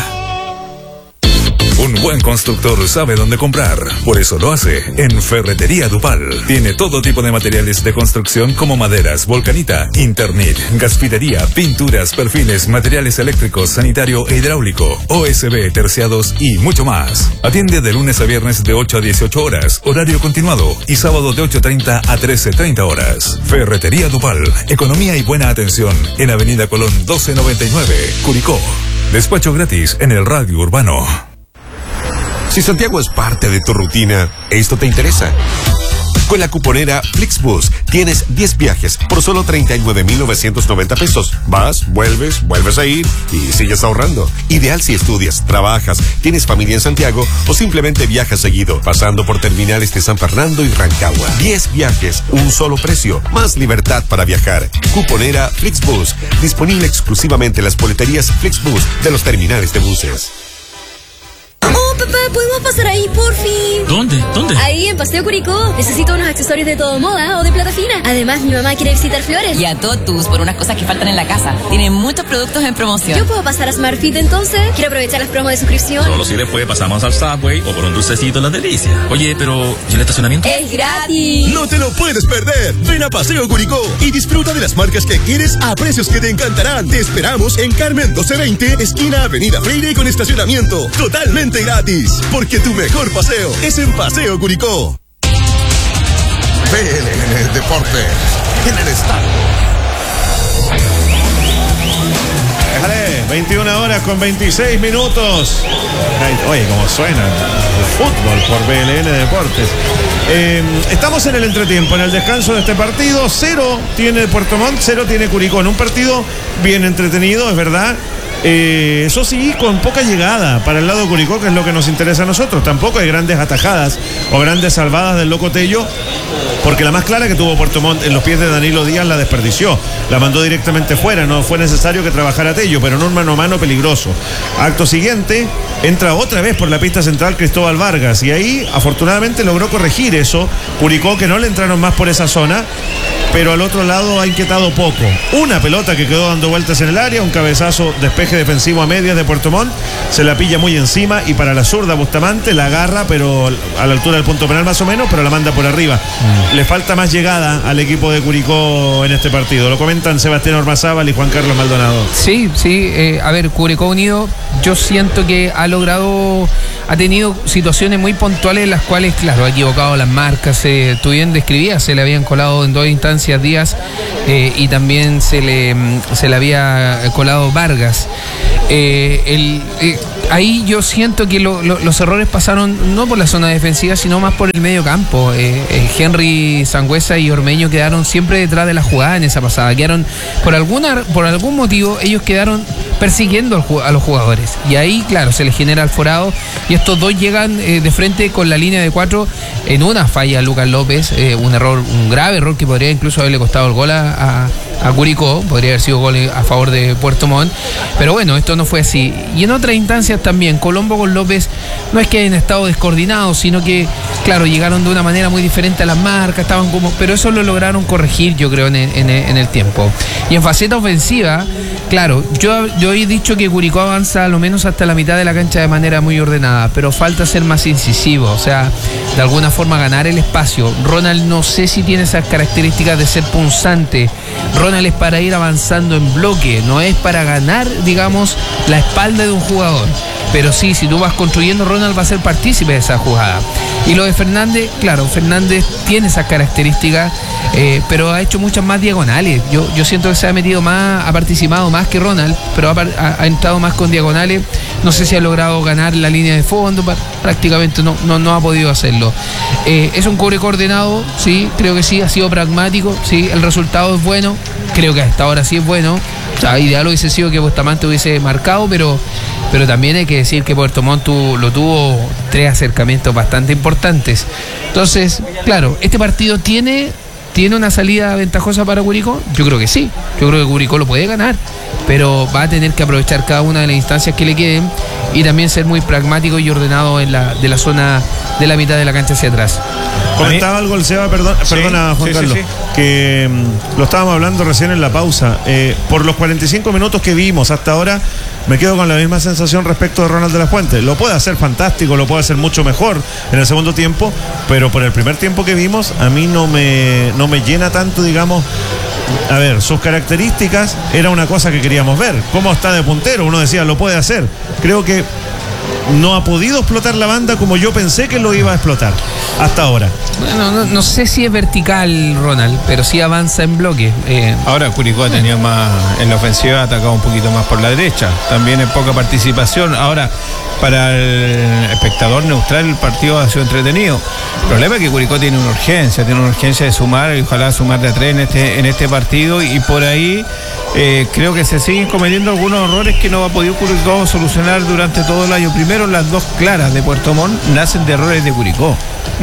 Speaker 1: Un buen constructor sabe dónde comprar, por eso lo hace en Ferretería Dupal. Tiene todo tipo de materiales de construcción como maderas, volcanita, Internet, gasfidería, pinturas, perfiles, materiales eléctricos, sanitario e hidráulico, OSB, terciados y mucho más. Atiende de lunes a viernes de 8 a 18 horas, horario continuado, y sábado de 8:30 a 13:30 horas. Ferretería Dupal, economía y buena atención en Avenida Colón 1299, Curicó. Despacho gratis en el radio urbano.
Speaker 8: Si Santiago es parte de tu rutina, esto te interesa. Con la cuponera Flixbus tienes 10 viajes por solo 39,990 pesos. Vas, vuelves a ir y sigues ahorrando. Ideal si estudias, trabajas, tienes familia en Santiago o simplemente viajas seguido, pasando por terminales de San Fernando y Rancagua. 10 viajes, un solo precio, más libertad para viajar. Cuponera Flixbus, disponible exclusivamente en las boleterías Flixbus de los terminales de buses.
Speaker 9: Oh, papá, ¿podemos pasar ahí, por fin?
Speaker 10: ¿Dónde?
Speaker 9: Ahí, en Paseo Curicó. Necesito unos accesorios de todo moda o de plata fina. Además, mi mamá quiere visitar Flores.
Speaker 10: Y a Totus por unas cosas que faltan en la casa. Tienen muchos productos en promoción.
Speaker 9: ¿Yo puedo pasar a SmartFit entonces? Quiero aprovechar las promos de suscripción.
Speaker 10: Solo si después pasamos al Subway o por un dulcecito en Las Delicias. Oye, pero ¿y el estacionamiento?
Speaker 9: ¡Es gratis!
Speaker 11: No te lo puedes perder. Ven a Paseo Curicó y disfruta de las marcas que quieres a precios que te encantarán. Te esperamos en Carmen 1220, esquina Avenida Freire con estacionamiento totalmente gratis. Porque tu mejor paseo es en Paseo Curicó.
Speaker 5: BLN Deportes en el estadio.
Speaker 2: Déjale, 21 horas con 26 minutos. Oye, cómo suena el fútbol por BLN Deportes. Estamos en el entretiempo, en el descanso de este partido. 0 tiene Puerto Montt, 0 tiene Curicó. En un partido bien entretenido, es verdad. Eso sí, con poca llegada para el lado de Curicó, que es lo que nos interesa a nosotros. Tampoco hay grandes atajadas o grandes salvadas del Loco Tello, porque la más clara que tuvo Puerto Montt en los pies de Danilo Díaz la desperdició, la mandó directamente fuera, no fue necesario que trabajara Tello, pero en un mano a mano peligroso. Acto siguiente, entra otra vez por la pista central Cristóbal Vargas, y ahí afortunadamente logró corregir eso Curicó, que no le entraron más por esa zona, pero al otro lado ha inquietado poco. Una pelota que quedó dando vueltas en el área, un cabezazo, despeje defensivo a medias de Puerto Montt, se la pilla muy encima y para la zurda Bustamante la agarra, pero a la altura del punto penal más o menos, pero la manda por arriba. Le falta más llegada al equipo de Curicó en este partido. Lo comentan Sebastián Ormazábal y Juan Carlos Maldonado.
Speaker 3: Sí, a ver, Curicó Unido, yo siento que ha tenido situaciones muy puntuales en las cuales, claro, ha equivocado las marcas. Tú bien describías, se le habían colado en 2 instancias Díaz y también se le había colado Vargas. Ahí yo siento que los errores pasaron no por la zona defensiva, sino más por el medio campo. Henry, Sangüesa y Ormeño quedaron siempre detrás de la jugada en esa pasada. Quedaron, por algún motivo, ellos quedaron persiguiendo a los jugadores. Y ahí, claro, se les genera el forado. Y estos dos llegan de frente con la línea de 4 en una falla a Lucas López. Un grave error que podría incluso haberle costado el gol a Curicó. Podría haber sido gol a favor de Puerto Montt. Pero bueno, esto no fue así. Y en otras instancias también, Colombo con López no es que hayan estado descoordinados, sino que, claro, llegaron de una manera muy diferente a las marcas, pero eso lo lograron corregir, yo creo, en el tiempo. Y en faceta ofensiva, claro, yo he dicho que Curicó avanza a lo menos hasta la mitad de la cancha de manera muy ordenada, pero falta ser más incisivo, o sea, de alguna forma ganar el espacio. Ronald no sé si tiene esas características de ser punzante. Ronald es para ir avanzando en bloque, no es para ganar, digamos, la espalda de un jugador. Pero sí, si tú vas construyendo, Ronald va a ser partícipe de esa jugada. Y lo de Fernández, claro, Fernández tiene esas características, pero ha hecho muchas más diagonales. Yo siento que se ha metido más, ha participado más que Ronald, pero ha entrado más con diagonales. No sé si ha logrado ganar la línea de fondo, prácticamente no ha podido hacerlo. Es un Curicó coordenado, sí, creo que sí, ha sido pragmático, sí, el resultado es bueno, creo que hasta ahora sí es bueno. O sea, ideal hubiese sido que Bustamante hubiese marcado, pero también hay que decir que Puerto Montt tuvo 3 acercamientos bastante importantes. Entonces, claro, ¿este partido tiene una salida ventajosa para Curicó? Yo creo que sí. Yo creo que Curicó lo puede ganar, pero va a tener que aprovechar cada una de las instancias que le queden y también ser muy pragmático y ordenado de la zona de la mitad de la cancha hacia atrás.
Speaker 2: Comentaba algo el Seba, perdona Juan Carlos, que lo estábamos hablando recién en la pausa. Por los 45 minutos que vimos hasta ahora, me quedo con la misma sensación respecto de Ronald de la Fuente. Lo puede hacer fantástico, lo puede hacer mucho mejor en el segundo tiempo, pero por el primer tiempo que vimos, a mí no me llena tanto, digamos. A ver, sus características era una cosa que queríamos ver. Cómo está de puntero, uno decía, lo puede hacer. Creo que no ha podido explotar la banda como yo pensé que lo iba a explotar hasta ahora.
Speaker 3: Bueno, no sé si es vertical Ronald, pero sí avanza en bloque.
Speaker 4: Ahora Curicó ha tenido más en la ofensiva, ha atacado un poquito más por la derecha, también en poca participación. Ahora, para el espectador neutral, el partido ha sido entretenido. El problema es que Curicó tiene una urgencia de sumar, y ojalá sumar de a 3 en este partido, y por ahí creo que se siguen cometiendo algunos errores que no ha podido Curicó solucionar durante todo el año. Primero, las 2 claras de Puerto Montt nacen de errores de Curicó.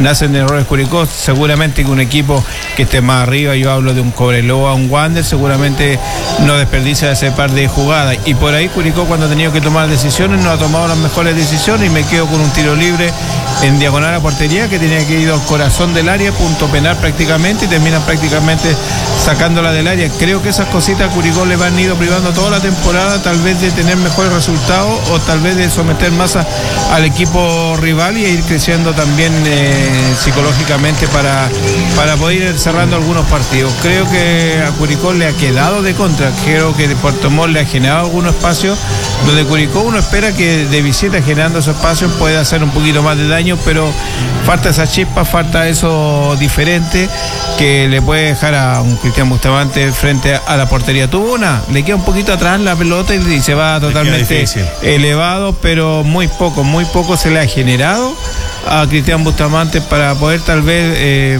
Speaker 4: Seguramente que un equipo que esté más arriba, yo hablo de un Cobreloa, un Wander, seguramente no desperdicia ese par de jugadas, y por ahí Curicó, cuando ha tenido que tomar decisiones, no ha tomado las mejores decisiones, y me quedo con un tiro libre en diagonal a portería que tenía que ir al corazón del área, punto penal prácticamente, y terminan prácticamente sacándola del área. Creo que esas cositas a Curicó le van ido privando toda la temporada, tal vez de tener mejores resultados, o tal vez de someter más al equipo rival y ir creciendo también psicológicamente para poder ir cerrando algunos partidos. Creo que a Curicó le ha quedado de contra. Creo que Puerto Montt le ha generado algunos espacios donde Curicó uno espera que de visita, generando esos espacios, pueda hacer un poquito más de daño, pero falta esa chispa, falta eso diferente que le puede dejar a un Cristian Bustamante frente a la portería. Le queda un poquito atrás la pelota y se va totalmente elevado, pero muy poco se le ha generado a Cristian Bustamante para poder tal vez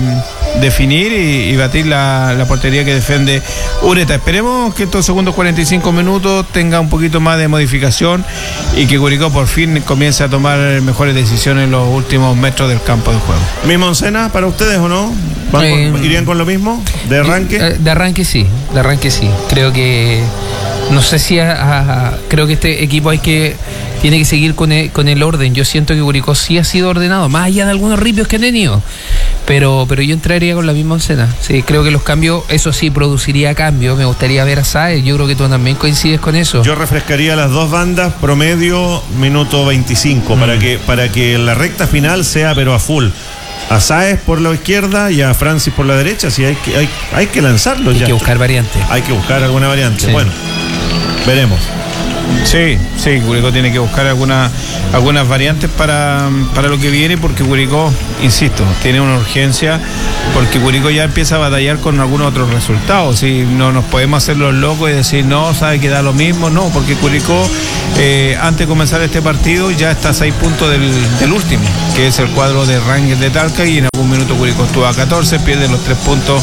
Speaker 4: definir y batir la portería que defiende Ureta. Esperemos que estos segundos 45 minutos tenga un poquito más de modificación y que Curicó por fin comience a tomar mejores decisiones en los últimos metros del campo de juego.
Speaker 2: ¿Misma oncena para ustedes o no? ¿Irían con lo mismo? ¿De arranque?
Speaker 3: De arranque sí. Creo que no sé si creo que este equipo tiene que seguir con el orden. Yo siento que Curicó sí ha sido ordenado, más allá de algunos ripios que ha tenido. Pero yo entraría con la misma oncena. Sí, creo que los cambios, eso sí, produciría cambios. Me gustaría ver a Sáez. Yo creo que tú también coincides con eso.
Speaker 2: Yo refrescaría las dos bandas, promedio minuto 25, para que la recta final sea pero a full. A Sáez por la izquierda y a Francis por la derecha. Sí, hay que lanzarlos.
Speaker 3: Hay que buscar variantes.
Speaker 2: Hay que buscar alguna variante. Sí. Bueno, veremos.
Speaker 4: Sí, Curicó tiene que buscar algunas variantes para lo que viene, porque Curicó, insisto, tiene una urgencia, porque Curicó ya empieza a batallar con algunos otros resultados. ¿Sí? No nos podemos hacer los locos y decir, no, sabe que da lo mismo, no, porque Curicó, antes de comenzar este partido, ya está a 6 puntos del último, que es el cuadro de Rangers de Talca, y en algún minuto Curicó estuvo a 14, pierde los 3 puntos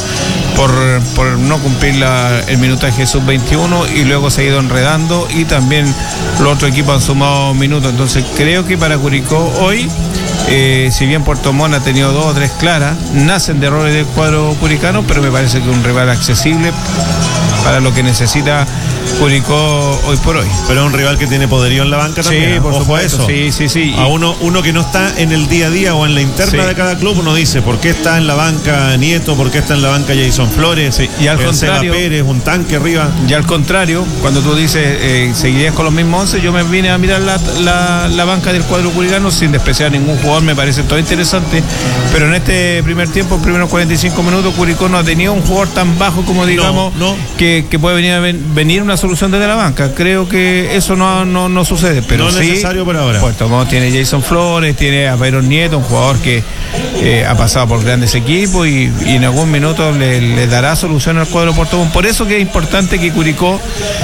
Speaker 4: por no cumplir el minutaje sub-21, y luego se ha ido enredando, y también los otros equipos han sumado minutos. Entonces creo que para Curicó hoy, si bien Puerto Montt ha tenido 2 o 3 claras, nacen de errores del cuadro curicano, pero me parece que es un rival accesible para lo que necesita Curicó hoy por hoy.
Speaker 2: Pero es un rival que tiene poderío en la banca también.
Speaker 4: Sí, por supuesto.
Speaker 2: Eso.
Speaker 4: Sí.
Speaker 2: A uno que no está en el día a día o en la interna de cada club, uno dice, ¿por qué está en la banca Nieto? ¿Por qué está en la banca Jason Flores?
Speaker 4: Sí. Y al contrario,
Speaker 2: Seba Pérez, un tanque arriba.
Speaker 4: Y al contrario, cuando tú dices seguirías con los mismos 11, yo me vine a mirar la banca del cuadro curicano sin despreciar ningún jugador, me parece todo interesante, pero en este primer tiempo, primeros 45 minutos, Curicó no ha tenido un jugador tan bajo como digamos que puede venir una solución desde la banca. Creo que eso no sucede, pero
Speaker 2: no
Speaker 4: es
Speaker 2: necesario por ahora.
Speaker 4: Puerto Montt tiene Jason Flores, tiene a Byron Nieto, un jugador que ha pasado por grandes equipos y en algún minuto le dará solución al cuadro Puerto Montt. Por eso que es importante que Curicó,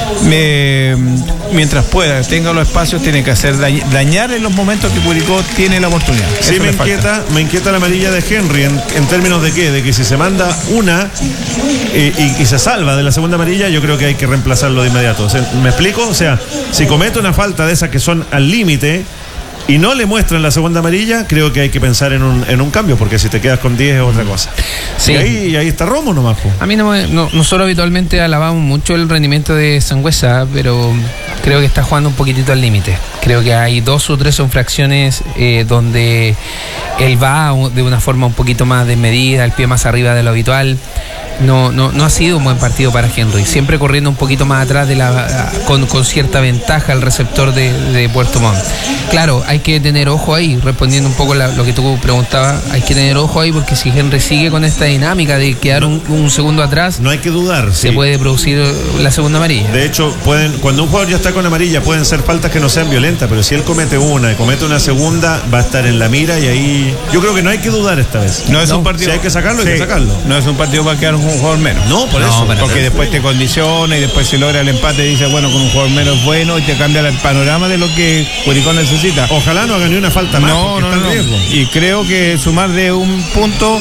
Speaker 4: mientras pueda, tenga los espacios, tiene que hacer dañar en los momentos que Curicó tiene la oportunidad.
Speaker 2: Sí, me inquieta la amarilla de Henry en términos de qué, de que si se manda una y se salva de la segunda amarilla, yo creo que hay que reemplazarlo de inmediato. ¿Me explico? O sea, si comete una falta de esas que son al límite y no le muestran la segunda amarilla, creo que hay que pensar en un cambio, porque si te quedas con 10 es otra cosa. Sí. Y ahí está Romo nomás.
Speaker 3: A mí nosotros habitualmente alabamos mucho el rendimiento de Sangüesa, pero creo que está jugando un poquitito al límite. Creo que hay 2 o 3 infracciones donde él va de una forma un poquito más desmedida, el pie más arriba de lo habitual. No ha sido un buen partido para Henry, siempre corriendo un poquito más atrás con cierta ventaja el receptor de Puerto Montt. Claro, hay que tener ojo ahí, respondiendo un poco lo que tú preguntabas, hay que tener ojo ahí, porque si Henry sigue con esta dinámica de quedar un segundo atrás,
Speaker 2: no hay que dudar,
Speaker 3: se puede producir la segunda amarilla.
Speaker 2: De hecho, cuando un jugador ya está con amarilla, pueden ser faltas que no sean violentas, pero si él comete una segunda, va a estar en la mira, y ahí yo creo que no hay que dudar esta vez.
Speaker 4: No es un partido,
Speaker 2: si hay que sacarlo, hay que sacarlo.
Speaker 4: No es un partido para quedar un jugador menos.
Speaker 2: No, por eso.
Speaker 4: Porque después te condiciona y después se logra el empate y dice, bueno, con un jugador menos bueno, y te cambia el panorama de lo que Curicó necesita.
Speaker 2: Ojalá no haga ni una falta más.
Speaker 4: No. Y creo que sumar de un punto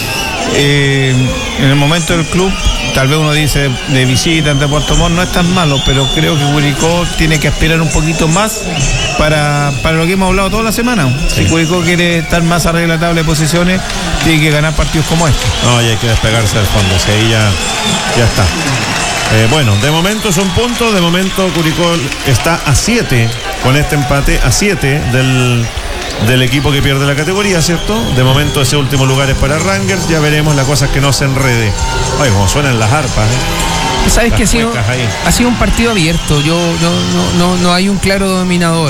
Speaker 4: en el momento del club, tal vez uno dice de visita ante Puerto Montt, no es tan malo, pero creo que Curicó tiene que aspirar un poquito más para lo que hemos hablado toda la semana. Sí. Si Curicó quiere estar más arriba de la tabla de posiciones, tiene que ganar partidos como este.
Speaker 2: No, y hay que despegarse del fondo, si ahí ya está. Bueno, de momento es un punto, de momento Curicó está a 7 con este empate, a 7 del equipo que pierde la categoría, ¿cierto? De momento ese último lugar es para Rangers, ya veremos, la cosa es que no se enrede. Ay, como suenan las arpas,
Speaker 3: Sabes que ha sido un partido abierto. No hay un claro dominador.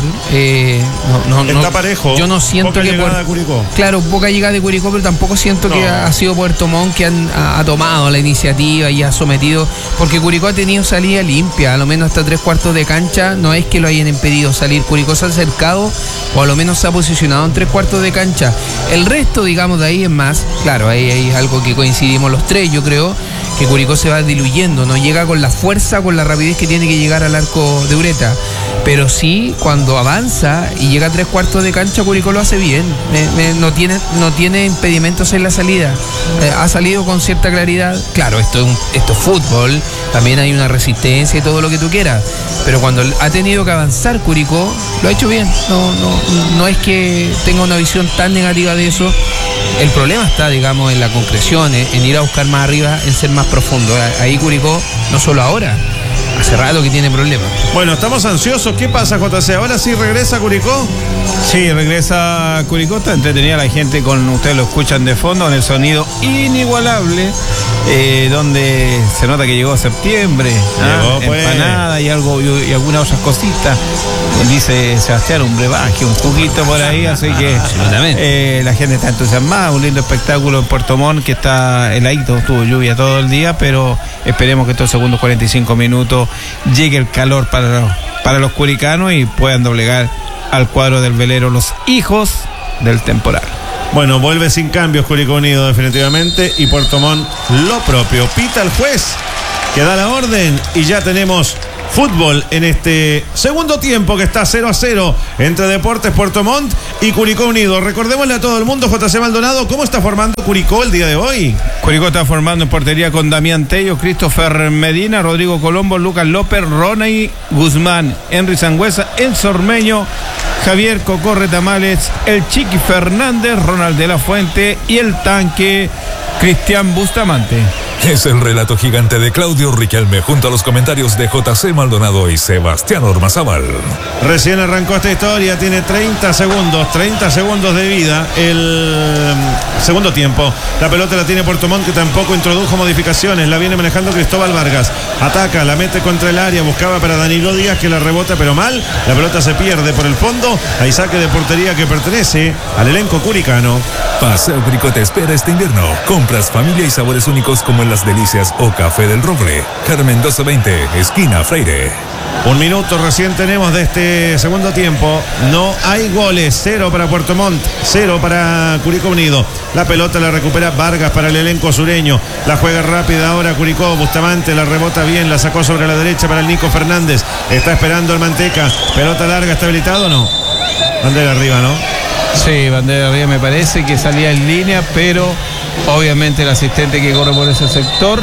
Speaker 2: Está parejo.
Speaker 3: Yo no siento
Speaker 2: poca
Speaker 3: que
Speaker 2: llegada de Curicó.
Speaker 3: Claro, poca llegada de Curicó, pero tampoco siento que ha sido Puerto Montt que ha tomado la iniciativa y ha sometido, porque Curicó ha tenido salida limpia, a lo menos hasta 3/4 de cancha. No es que lo hayan impedido salir. Curicó se ha acercado, o a lo menos se ha posicionado en 3/4 de cancha. El resto, digamos, de ahí es más. Claro, ahí es algo que coincidimos los tres, yo creo, que Curicó se va diluyendo, no llega con la fuerza, con la rapidez que tiene que llegar al arco de Ureta. pero sí cuando avanza y llega a 3/4 de cancha, Curicó lo hace bien. No tiene impedimentos en la salida. Ha salido con cierta claridad. Claro, esto es fútbol, también hay una resistencia y todo lo que tú quieras, pero cuando ha tenido que avanzar Curicó, lo ha hecho bien. No es que tenga una visión tan negativa de eso. El problema está, digamos, en la concreción, en ir a buscar más arriba, en ser más profundo. Ahí Curicó, no solo ahora, hace rato que tiene problemas.
Speaker 2: Bueno, estamos ansiosos. ¿Qué pasa, JC? ¿Ahora sí regresa Curicó?
Speaker 4: Sí, regresa Curicó. Está entretenida la gente con, ustedes lo escuchan de fondo, con el sonido inigualable, donde se nota que llegó septiembre.
Speaker 2: Llegó, pues.
Speaker 4: Empanada y algunas otras cositas. Dice Sebastián, un brebaje, un juguito por ahí, así que la gente está entusiasmada. Un lindo espectáculo en Puerto Montt, que está heladito, tuvo lluvia todo el día, pero esperemos que estos segundos 45 minutos llegue el calor para los curicanos y puedan doblegar al cuadro del velero los hijos del temporal.
Speaker 2: Bueno, vuelve sin cambios Curicó Unido definitivamente, y Puerto Montt lo propio. Pita el juez que da la orden y ya tenemos fútbol en este segundo tiempo, que está 0-0 entre Deportes Puerto Montt y Curicó Unido. Recordémosle a todo el mundo, JC Maldonado, ¿cómo está formando Curicó el día de hoy?
Speaker 4: Curicó está formando en portería con Damián Tello, Christopher Medina, Rodrigo Colombo, Lucas López, Ronay Guzmán, Henry Sangüesa, Enzo Ormeño, Javier Cocorre Tamales, el Chiqui Fernández, Ronald de la Fuente y el tanque Cristian Bustamante.
Speaker 1: Es el relato gigante de Claudio Riquelme junto a los comentarios de JC Maldonado y Sebastián Ormazábal.
Speaker 2: Recién arrancó esta historia, tiene 30 segundos de vida el segundo tiempo. La pelota la tiene Puerto Montt, que tampoco introdujo modificaciones, la viene manejando Cristóbal Vargas. Ataca, la mete contra el área, buscaba para Danilo Díaz, que la rebota pero mal. La pelota se pierde por el fondo. Hay saque de portería que pertenece al elenco curicano.
Speaker 1: Paseo Curicó te espera este invierno. Compras, familia y sabores únicos como en Las Delicias o Café del Roble. Carmen 1220, esquina Freire.
Speaker 2: Un minuto recién tenemos de este segundo tiempo. No hay goles. 0 para Puerto Montt, 0 para Curicó Unido. La pelota la recupera Vargas para el elenco sureño. La juega rápida ahora Curicó. Bustamante la rebota bien, la sacó sobre la derecha para el Nico Fernández. Está esperando el Manteca. Pelota larga, ¿está habilitado o no? Bandera arriba, ¿no?
Speaker 4: Sí, bandera arriba, me parece que salía en línea, pero obviamente el asistente que corre por ese sector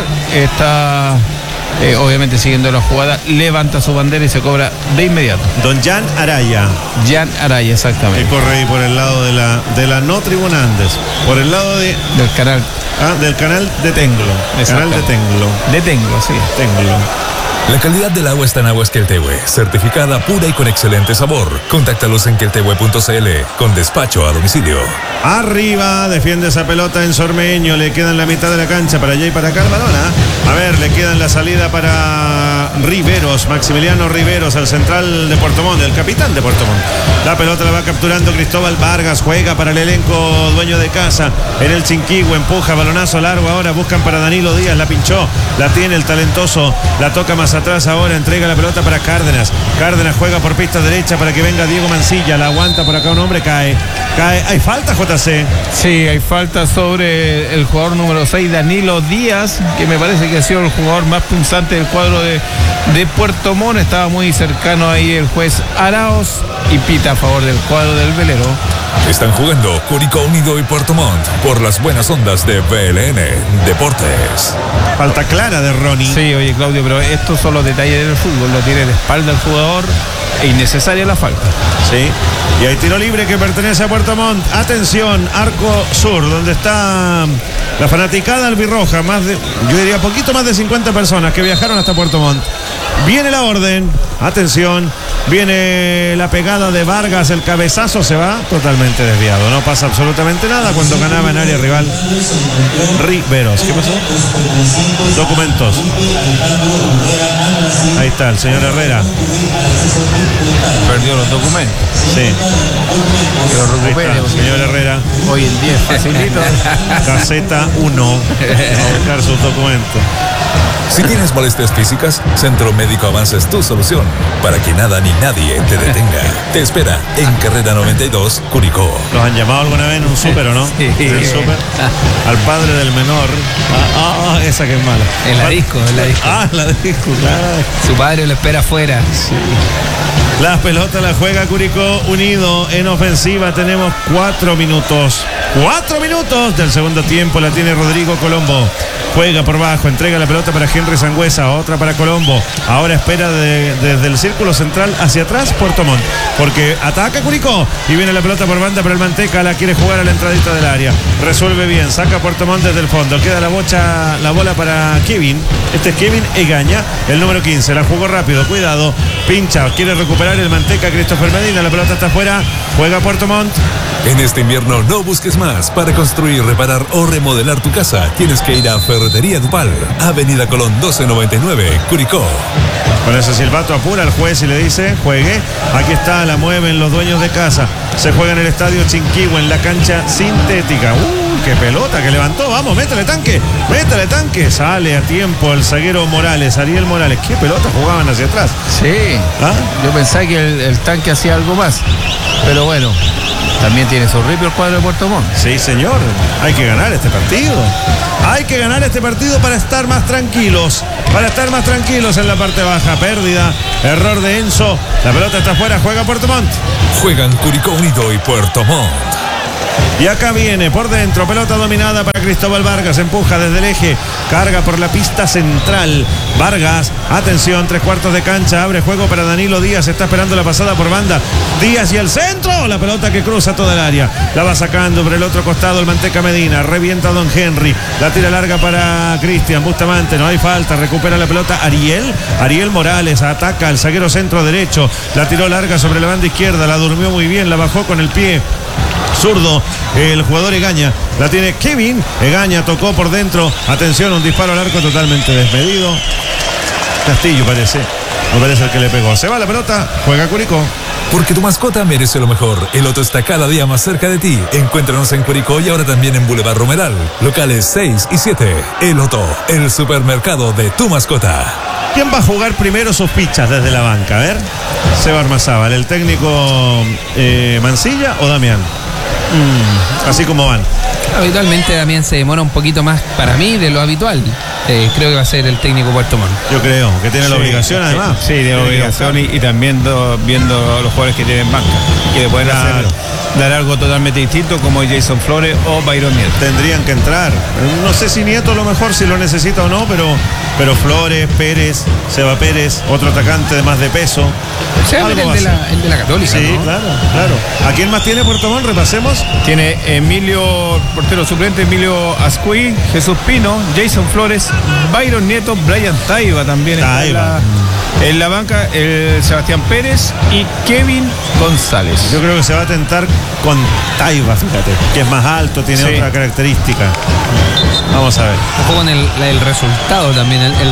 Speaker 4: está obviamente siguiendo la jugada, levanta su bandera y se cobra de inmediato.
Speaker 2: Don Jan Araya.
Speaker 4: Jan Araya, exactamente.
Speaker 2: Que corre ahí por el lado de la no Tribuna Andes, por el lado del
Speaker 4: canal.
Speaker 2: Del canal de Tenglo. Canal de Tenglo.
Speaker 4: De Tenglo, sí.
Speaker 2: Tenglo.
Speaker 1: La calidad del agua está en Aguas Queltehue, certificada pura y con excelente sabor. Contáctalos en queltehue.cl con despacho a domicilio.
Speaker 2: Arriba, defiende esa pelota en Sormeño, le quedan la mitad de la cancha para allá y para acá el balón. A ver, le quedan la salida para Riveros, Maximiliano Riveros, el central de Puerto Montt, el capitán de Puerto Montt. La pelota la va capturando Cristóbal Vargas, juega para el elenco dueño de casa en el Chinquihue, empuja, balonazo largo ahora, buscan para Danilo Díaz, la pinchó, la tiene el talentoso, la toca más atrás ahora, entrega la pelota para Cárdenas. Cárdenas juega por pista derecha para que venga Diego Mancilla, la aguanta por acá un hombre, cae. ¿Hay falta, JC?
Speaker 4: Sí, hay falta sobre el jugador número 6, Danilo Díaz, que me parece que ha sido el jugador más punzante del cuadro de Puerto Montt. Estaba muy cercano ahí el juez Araos y pita a favor del cuadro del velero.
Speaker 1: Están jugando Curicó Unido y Puerto Montt por las buenas ondas de BLN Deportes.
Speaker 2: Falta clara de Ronnie.
Speaker 4: Sí, oye Claudio, pero estos son los detalles del fútbol. Lo tiene de espalda el jugador e innecesaria la falta.
Speaker 2: Sí, y hay tiro libre que pertenece a Puerto Montt. Atención, arco sur, donde está la fanaticada albirroja. Yo diría poquito más de 50 personas que viajaron hasta Puerto Montt. Viene la orden, atención, viene la pegada de Vargas, el cabezazo se va totalmente desviado, no pasa absolutamente nada cuando ganaba en área rival Riveros. ¿Qué pasó? Documentos. Ahí está el señor Herrera.
Speaker 4: Perdió los documentos.
Speaker 2: Sí.
Speaker 4: Que lo recupere.
Speaker 2: Señor Herrera.
Speaker 4: Hoy en día es facilito.
Speaker 2: Caseta 1. A buscar sus documentos.
Speaker 1: Si tienes molestias físicas, Centro Médico Avanza es tu solución para que nada ni nadie te detenga. Te espera en Carrera 92, Curicó.
Speaker 2: ¿Los han llamado alguna vez en un súper o no?
Speaker 3: Sí.
Speaker 2: ¿El súper? Al padre del menor. Esa que es mala.
Speaker 3: En la disco.
Speaker 2: La disco, claro.
Speaker 3: Su padre lo espera afuera.
Speaker 2: Sí. Las pelotas la juega Curicó Unido en ofensiva. Tenemos 4 minutos. 4 minutos del segundo tiempo. La tiene Rodrigo Colombo. Juega por bajo, entrega la pelota para Henry Sangüesa, otra para Colombo. Ahora espera desde el círculo central hacia atrás Puerto Montt, porque ataca Curicó y viene la pelota por banda para el Manteca, la quiere jugar a la entradita del área. Resuelve bien, saca Puerto Montt desde el fondo. Queda la bola para Kevin. Este es Kevin Egaña, el número 15. La jugó rápido, cuidado. Pincha, quiere recuperar el Manteca, Christopher Medina. La pelota está afuera, juega Puerto Montt.
Speaker 1: En este invierno no busques más. Para construir, reparar o remodelar tu casa, tienes que ir a Ferretería Dupal, Avenida Colón 1299, Curicó.
Speaker 2: Con ese silbato apura al juez y le dice, juegue. Aquí está, la mueven los dueños de casa. Se juega en el estadio Chinquihue, en la cancha sintética. ¡Qué pelota que levantó! Vamos, métele tanque. Sale a tiempo el zaguero Morales, Ariel Morales. ¿Qué pelota jugaban hacia atrás?
Speaker 12: Sí. Yo pensaba que el tanque hacía algo más. Pero bueno, también tiene su ripio el cuadro de Puerto Montt.
Speaker 2: Sí, señor. Hay que ganar este partido. Hay que ganar este partido para estar más tranquilos. En la parte baja. Pérdida. Error de Enzo. La pelota está afuera. Juega Puerto Montt.
Speaker 1: Juegan Curicó Unido y Puerto Montt.
Speaker 2: Y acá viene por dentro, pelota dominada para Cristóbal Vargas, empuja desde el eje, carga por la pista central. Vargas, atención, 3/4 de cancha, abre juego para Danilo Díaz, está esperando la pasada por banda. Díaz y el centro, la pelota que cruza toda el área. La va sacando por el otro costado el Manteca Medina, revienta a Don Henry, la tira larga para Cristian Bustamante, no hay falta, recupera la pelota Ariel Morales, ataca al zaguero centro derecho, la tiró larga sobre la banda izquierda, la durmió muy bien, la bajó con el pie zurdo, el jugador Egaña, la tiene Kevin Egaña, tocó por dentro, atención, un disparo al arco totalmente desmedido. Castillo parece, no parece el que le pegó. Se va la pelota, juega Curicó.
Speaker 1: Porque tu mascota merece lo mejor. El Otto está cada día más cerca de ti. Encuéntranos en Curicó y ahora también en Boulevard Romeral. Locales 6 y 7. El Otto, el supermercado de tu mascota.
Speaker 2: ¿Quién va a jugar primero sus fichas desde la banca? A ver, Seba Armazábal, ¿el técnico Mancilla o Damián? Así como van.
Speaker 3: Habitualmente Damián se demora un poquito más para mí de lo habitual. Creo que va a ser el técnico Puerto Montt.
Speaker 2: Yo creo que tiene la obligación además.
Speaker 4: Sí, tiene la obligación y también viendo los jugadores que tienen banca, que le pueden dar algo totalmente distinto como Jason Flores o Byron Nieto.
Speaker 2: Tendrían que entrar. No sé si Nieto a lo mejor si lo necesita o no, pero Flores, Pérez, Seba Pérez, otro atacante de más de peso.
Speaker 3: O sea, el de la Católica.
Speaker 2: Sí,
Speaker 3: ¿no?
Speaker 2: claro. ¿A quién más tiene Puerto Montt? Repasemos.
Speaker 4: Tiene Emilio, portero suplente, Emilio Ascuí, Jesús Pino, Jason Flores, Byron Nieto, Brian Taiba también en la banca, el Sebastián Pérez y Kevin González.
Speaker 2: Yo creo que se va a tentar con Taiba, fíjate, que es más alto, tiene otra característica. Vamos a ver.
Speaker 3: Un poco en el resultado también, el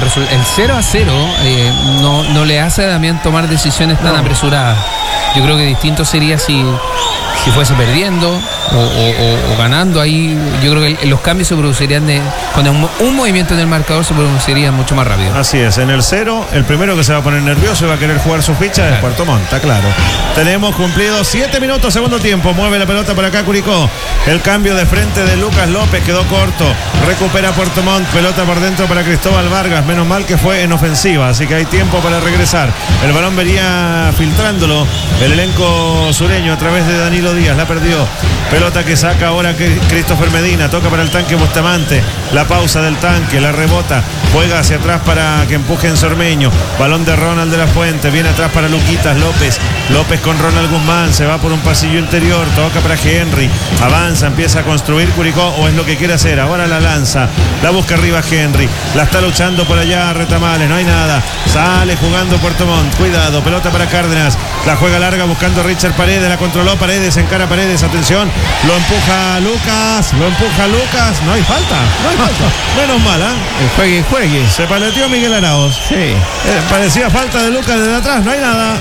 Speaker 3: 0-0 no le hace a Damián tomar decisiones tan apresuradas. Yo creo que distinto sería si fuese perdiendo o ganando. Ahí yo creo que los cambios se producirían con un movimiento en el marcador, se producirían mucho más rápido.
Speaker 2: Así es, en el 0 el primero que se va a poner nervioso y va a querer jugar sus fichas es Puerto Montt, está claro. Tenemos cumplido 7 minutos, segundo tiempo, mueve la pelota por acá Curicó, el cambio de frente de Lucas López quedó corto, recupera Puerto Montt, pelota por dentro para Cristóbal Vargas, menos mal que fue en ofensiva, así que hay tiempo para regresar. El balón venía filtrándolo el elenco sureño a través de Danilo Díaz, la perdió, pelota que saca ahora Christopher Medina, toca para el tanque Bustamante, la pausa del tanque, la rebota, juega hacia atrás para que empuje en Sormeño, balón de Ronald de la Fuente, viene atrás para Luquitas López con Ronald Guzmán, se va por un pasillo interior, toca para Henry, avanza, empieza a construir Curicó, o es lo que quiere hacer, ahora la lanza, la busca arriba Henry, la está luchando por allá Retamales, no hay nada, sale jugando Puerto Montt, cuidado, pelota para Cárdenas, la juega larga buscando a Richard Paredes, la controló Paredes, encara Paredes, atención, lo empuja Lucas, no hay falta, menos mal,
Speaker 4: Juegue.
Speaker 2: Se paleteó Miguel Arauz.
Speaker 4: Sí.
Speaker 2: Parecía falta de Lucas desde atrás, no hay nada.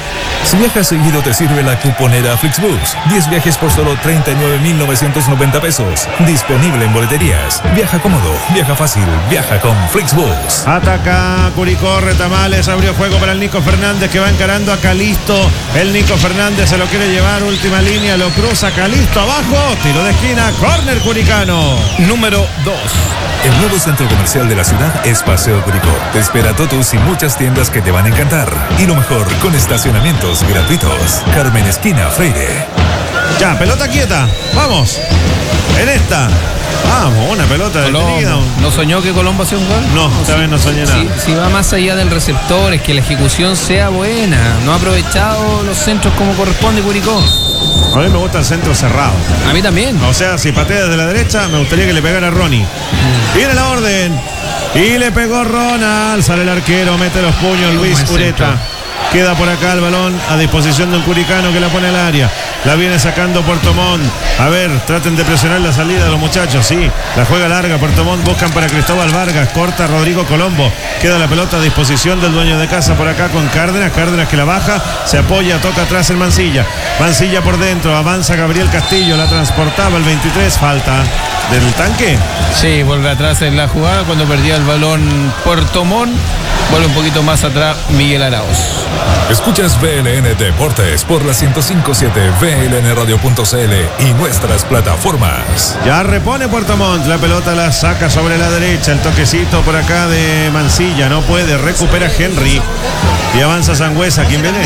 Speaker 1: Si viajas seguido te sirve la cuponera Flixbus. 10 viajes por solo 39,990 pesos. Disponible en boleterías. Viaja cómodo, viaja fácil, viaja con Flixbus.
Speaker 2: Ataca Curicó, Retamales, abrió juego para el Nico Fernández que va encarando a Calisto. El Nico Fernández se lo quiere llevar, última línea, lo cruza Calisto abajo, tiro de esquina, córner curicano.
Speaker 4: Número 2.
Speaker 1: El nuevo centro comercial de la ciudad es Paseo Curicó. Te espera Totus y muchas tiendas que te van a encantar. Y lo mejor, con estacionamientos gratuitos. Carmen Esquina Freire.
Speaker 2: Ya, pelota quieta, vamos. En esta. Vamos, una pelota detenida.
Speaker 3: ¿No soñó que Colombo hacía un gol?
Speaker 2: No, esta vez no soñé nada.
Speaker 3: Si va más allá del receptor, es que la ejecución sea buena. No ha aprovechado los centros como corresponde Curicó.
Speaker 2: A mí me gusta el centro cerrado.
Speaker 3: A mí también.
Speaker 2: O sea, si patea desde la derecha, me gustaría que le pegara a Ronnie. Viene la orden. Y le pegó Ronald. Sale el arquero, mete los puños Luis Ureta. Queda por acá el balón a disposición de un curicano que la pone al área. La viene sacando Puerto Montt. A ver, traten de presionar la salida de los muchachos. Sí, la juega larga Puerto Montt. Buscan para Cristóbal Vargas. Corta Rodrigo Colombo. Queda la pelota a disposición del dueño de casa por acá con Cárdenas. Cárdenas que la baja. Se apoya, toca atrás el Mancilla. Mancilla por dentro. Avanza Gabriel Castillo. La transportaba el 23. Falta del Tanque.
Speaker 4: Sí, vuelve atrás en la jugada cuando perdía el balón Puerto Montt. Vuelve un poquito más atrás Miguel Arauz.
Speaker 1: Escuchas VLN Deportes por la 105.7, VLNradio.cl y nuestras plataformas.
Speaker 2: Ya repone Puerto Montt, la pelota la saca sobre la derecha, el toquecito por acá de Mancilla, no puede, recupera Henry y avanza Sangüesa. ¿Quién viene?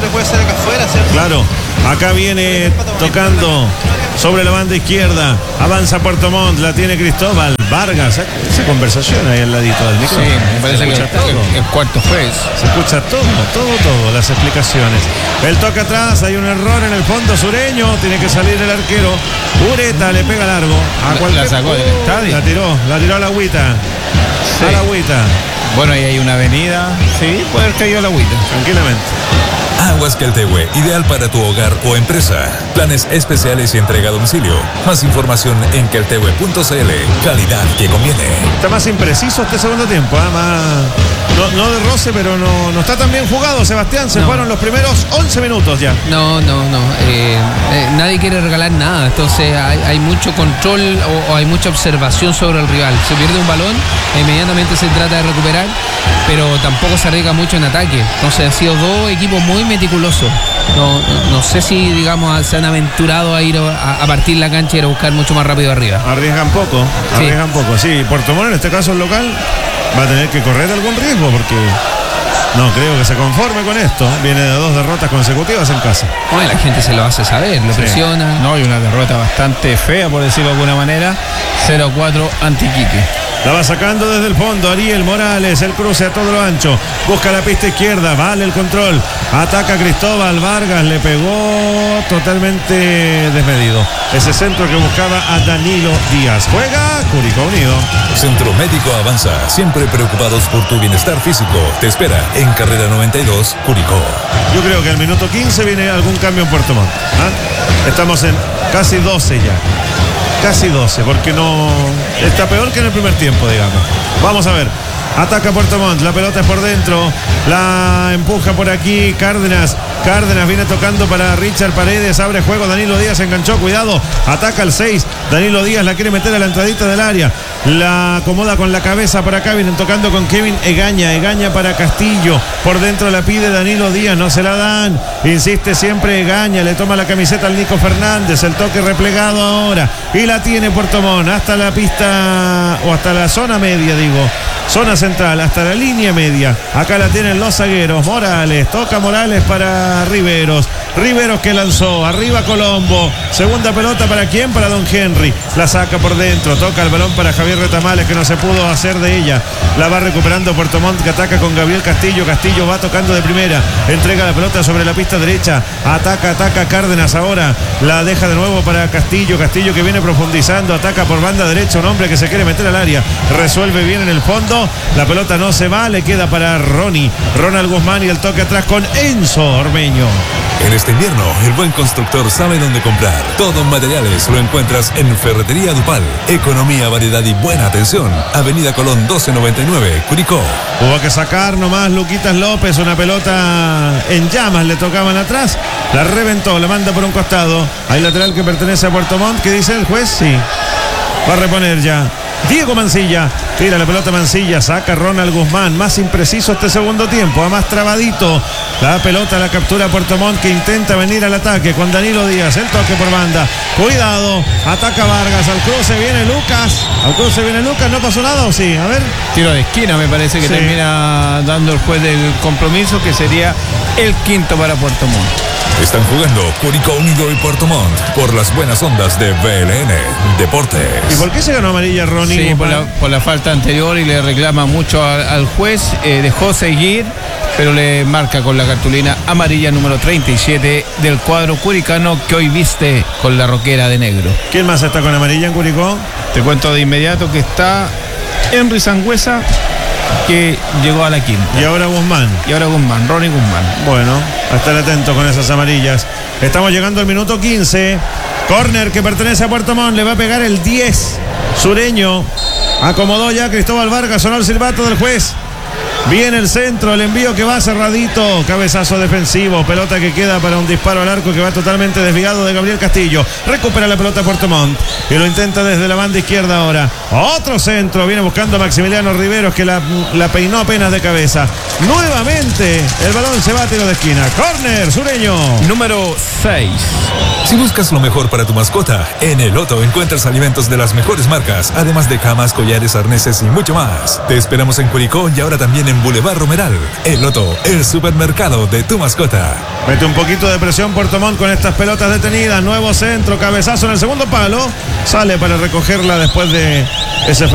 Speaker 2: Claro, acá viene tocando sobre la banda izquierda, avanza Puerto Montt, la tiene Cristóbal Vargas. Esa conversación ahí al ladito del micrófono.
Speaker 4: Sí, me parece que el cuarto juez.
Speaker 2: Se escucha todo, las explicaciones. El toque atrás, hay un error en el fondo sureño, tiene que salir el arquero. Ureta le pega largo.
Speaker 4: La sacó del estadio.
Speaker 2: La tiró a la agüita.
Speaker 4: Sí.
Speaker 2: A la agüita.
Speaker 4: Bueno, ahí hay una avenida. Sí, puede haber caído a la agüita.
Speaker 2: Tranquilamente.
Speaker 1: Aguas Queltehue, ideal para tu hogar o empresa. Planes especiales y entrega a domicilio. Más información en queltehue.cl. Calidad que conviene.
Speaker 2: Está más impreciso este segundo tiempo. No de roce, pero no está tan bien jugado, Sebastián. Se fueron los primeros 11 minutos ya.
Speaker 3: No. Nadie quiere regalar nada. Entonces hay mucho control o hay mucha observación sobre el rival. Se pierde un balón, inmediatamente se trata de recuperar, pero tampoco se arriesga mucho en ataque. Entonces han sido dos equipos muy meticulosos. No sé si, digamos, se han aventurado a ir a partir la cancha y ir a buscar mucho más rápido arriba.
Speaker 2: Arriesgan poco. Sí, Puerto Montt, en este caso el local, va a tener que correr algún riesgo porque no creo que se conforme con esto. Viene de 2 derrotas consecutivas en casa.
Speaker 3: Bueno, la gente se lo hace saber, lo presiona.
Speaker 4: No, y una derrota bastante fea, por decirlo de alguna manera. 0-4 ante Iquique.
Speaker 2: La va sacando desde el fondo Ariel Morales, el cruce a todo lo ancho, busca la pista izquierda, vale el control, ataca Cristóbal Vargas, le pegó totalmente desmedido. Ese centro que buscaba a Danilo Díaz. Juega Curicó Unido.
Speaker 1: Centro Médico Avanza, siempre preocupados por tu bienestar físico. Te espera en Carrera 92, Curicó.
Speaker 2: Yo creo que al minuto 15 viene algún cambio en Puerto Montt. Estamos en casi 12 ya. Casi 12, porque no está peor que en el primer tiempo, digamos. Vamos a ver. Ataca Puerto Montt, la pelota es por dentro, la empuja por aquí Cárdenas viene tocando para Richard Paredes, abre juego, Danilo Díaz enganchó, cuidado, ataca el 6, Danilo Díaz la quiere meter a la entradita del área, la acomoda con la cabeza por acá, vienen tocando con Kevin Egaña para Castillo, por dentro la pide Danilo Díaz, no se la dan, insiste siempre Egaña, le toma la camiseta al Nico Fernández, el toque replegado ahora, y la tiene Puerto Montt, hasta la pista, o hasta la zona media zona central, hasta la línea media, acá la tienen los zagueros, Morales, toca Morales para Riveros que lanzó, arriba Colombo, segunda pelota para quién, para Don Henry, la saca por dentro, toca el balón para Javier Retamales que no se pudo hacer de ella, la va recuperando Puerto Montt que ataca con Gabriel Castillo va tocando de primera, entrega la pelota sobre la pista derecha, ataca Cárdenas ahora, la deja de nuevo para Castillo que viene profundizando, ataca por banda derecha, un hombre que se quiere meter al área, resuelve bien en el fondo, fondo. La pelota no se va, le queda para Ronald Guzmán y el toque atrás con Enzo Ormeño.
Speaker 1: En este invierno, el buen constructor sabe dónde comprar. Todo en materiales lo encuentras en Ferretería Dupal. Economía, variedad y buena atención. Avenida Colón 1299, Curicó.
Speaker 2: Hubo que sacar nomás Luquitas López, una pelota en llamas, le tocaban atrás, la reventó, la manda por un costado. Hay lateral que pertenece a Puerto Montt. ¿Qué dice el juez? Sí. Va a reponer ya. Diego Mancilla, tira la pelota Mancilla, saca Ronald Guzmán, más impreciso este segundo tiempo, a más trabadito, la pelota la captura Puerto Montt, que intenta venir al ataque con Danilo Díaz, el toque por banda, cuidado, ataca Vargas, al cruce viene Lucas, no pasó nada, ¿o sí? A ver.
Speaker 4: Tiro de esquina me parece que termina dando el juez del compromiso, que sería el quinto para Puerto Montt.
Speaker 1: Están jugando Curicó Unido y Puerto Montt por las buenas ondas de BLN Deportes.
Speaker 2: ¿Y por qué se ganó amarilla Ronnie?
Speaker 4: Sí, por la falta anterior, y le reclama mucho al juez. Dejó seguir, pero le marca con la cartulina amarilla número 37 del cuadro curicano, que hoy viste con la roquera de negro.
Speaker 2: ¿Quién más está con amarilla en Curicó?
Speaker 4: Te cuento de inmediato que está Henry Sangüesa, que llegó a la quinta.
Speaker 2: Y ahora Guzmán,
Speaker 4: Ronnie Guzmán.
Speaker 2: Bueno, a estar atento con esas amarillas. Estamos llegando al minuto 15. Córner que pertenece a Puerto Montt, le va a pegar el 10. Sureño. Acomodó ya Cristóbal Vargas, sonó el silbato del juez. Viene el centro, el envío que va cerradito, cabezazo defensivo, pelota que queda para un disparo al arco que va totalmente desviado de Gabriel Castillo. Recupera la pelota Puerto Montt y lo intenta desde la banda izquierda ahora. Otro centro, viene buscando a Maximiliano Riveros, que la peinó apenas de cabeza. Nuevamente el balón se va a tiro de esquina. Córner, Sureño.
Speaker 4: Número 6.
Speaker 1: Si buscas lo mejor para tu mascota, en El Loto encuentras alimentos de las mejores marcas, además de camas, collares, arneses y mucho más. Te esperamos en Curicó y ahora también en Boulevard Romeral. El Loto, el supermercado de tu mascota.
Speaker 2: Mete un poquito de presión Puerto Montt con estas pelotas detenidas. Nuevo centro, cabezazo en el segundo palo. Sale para recogerla después de ese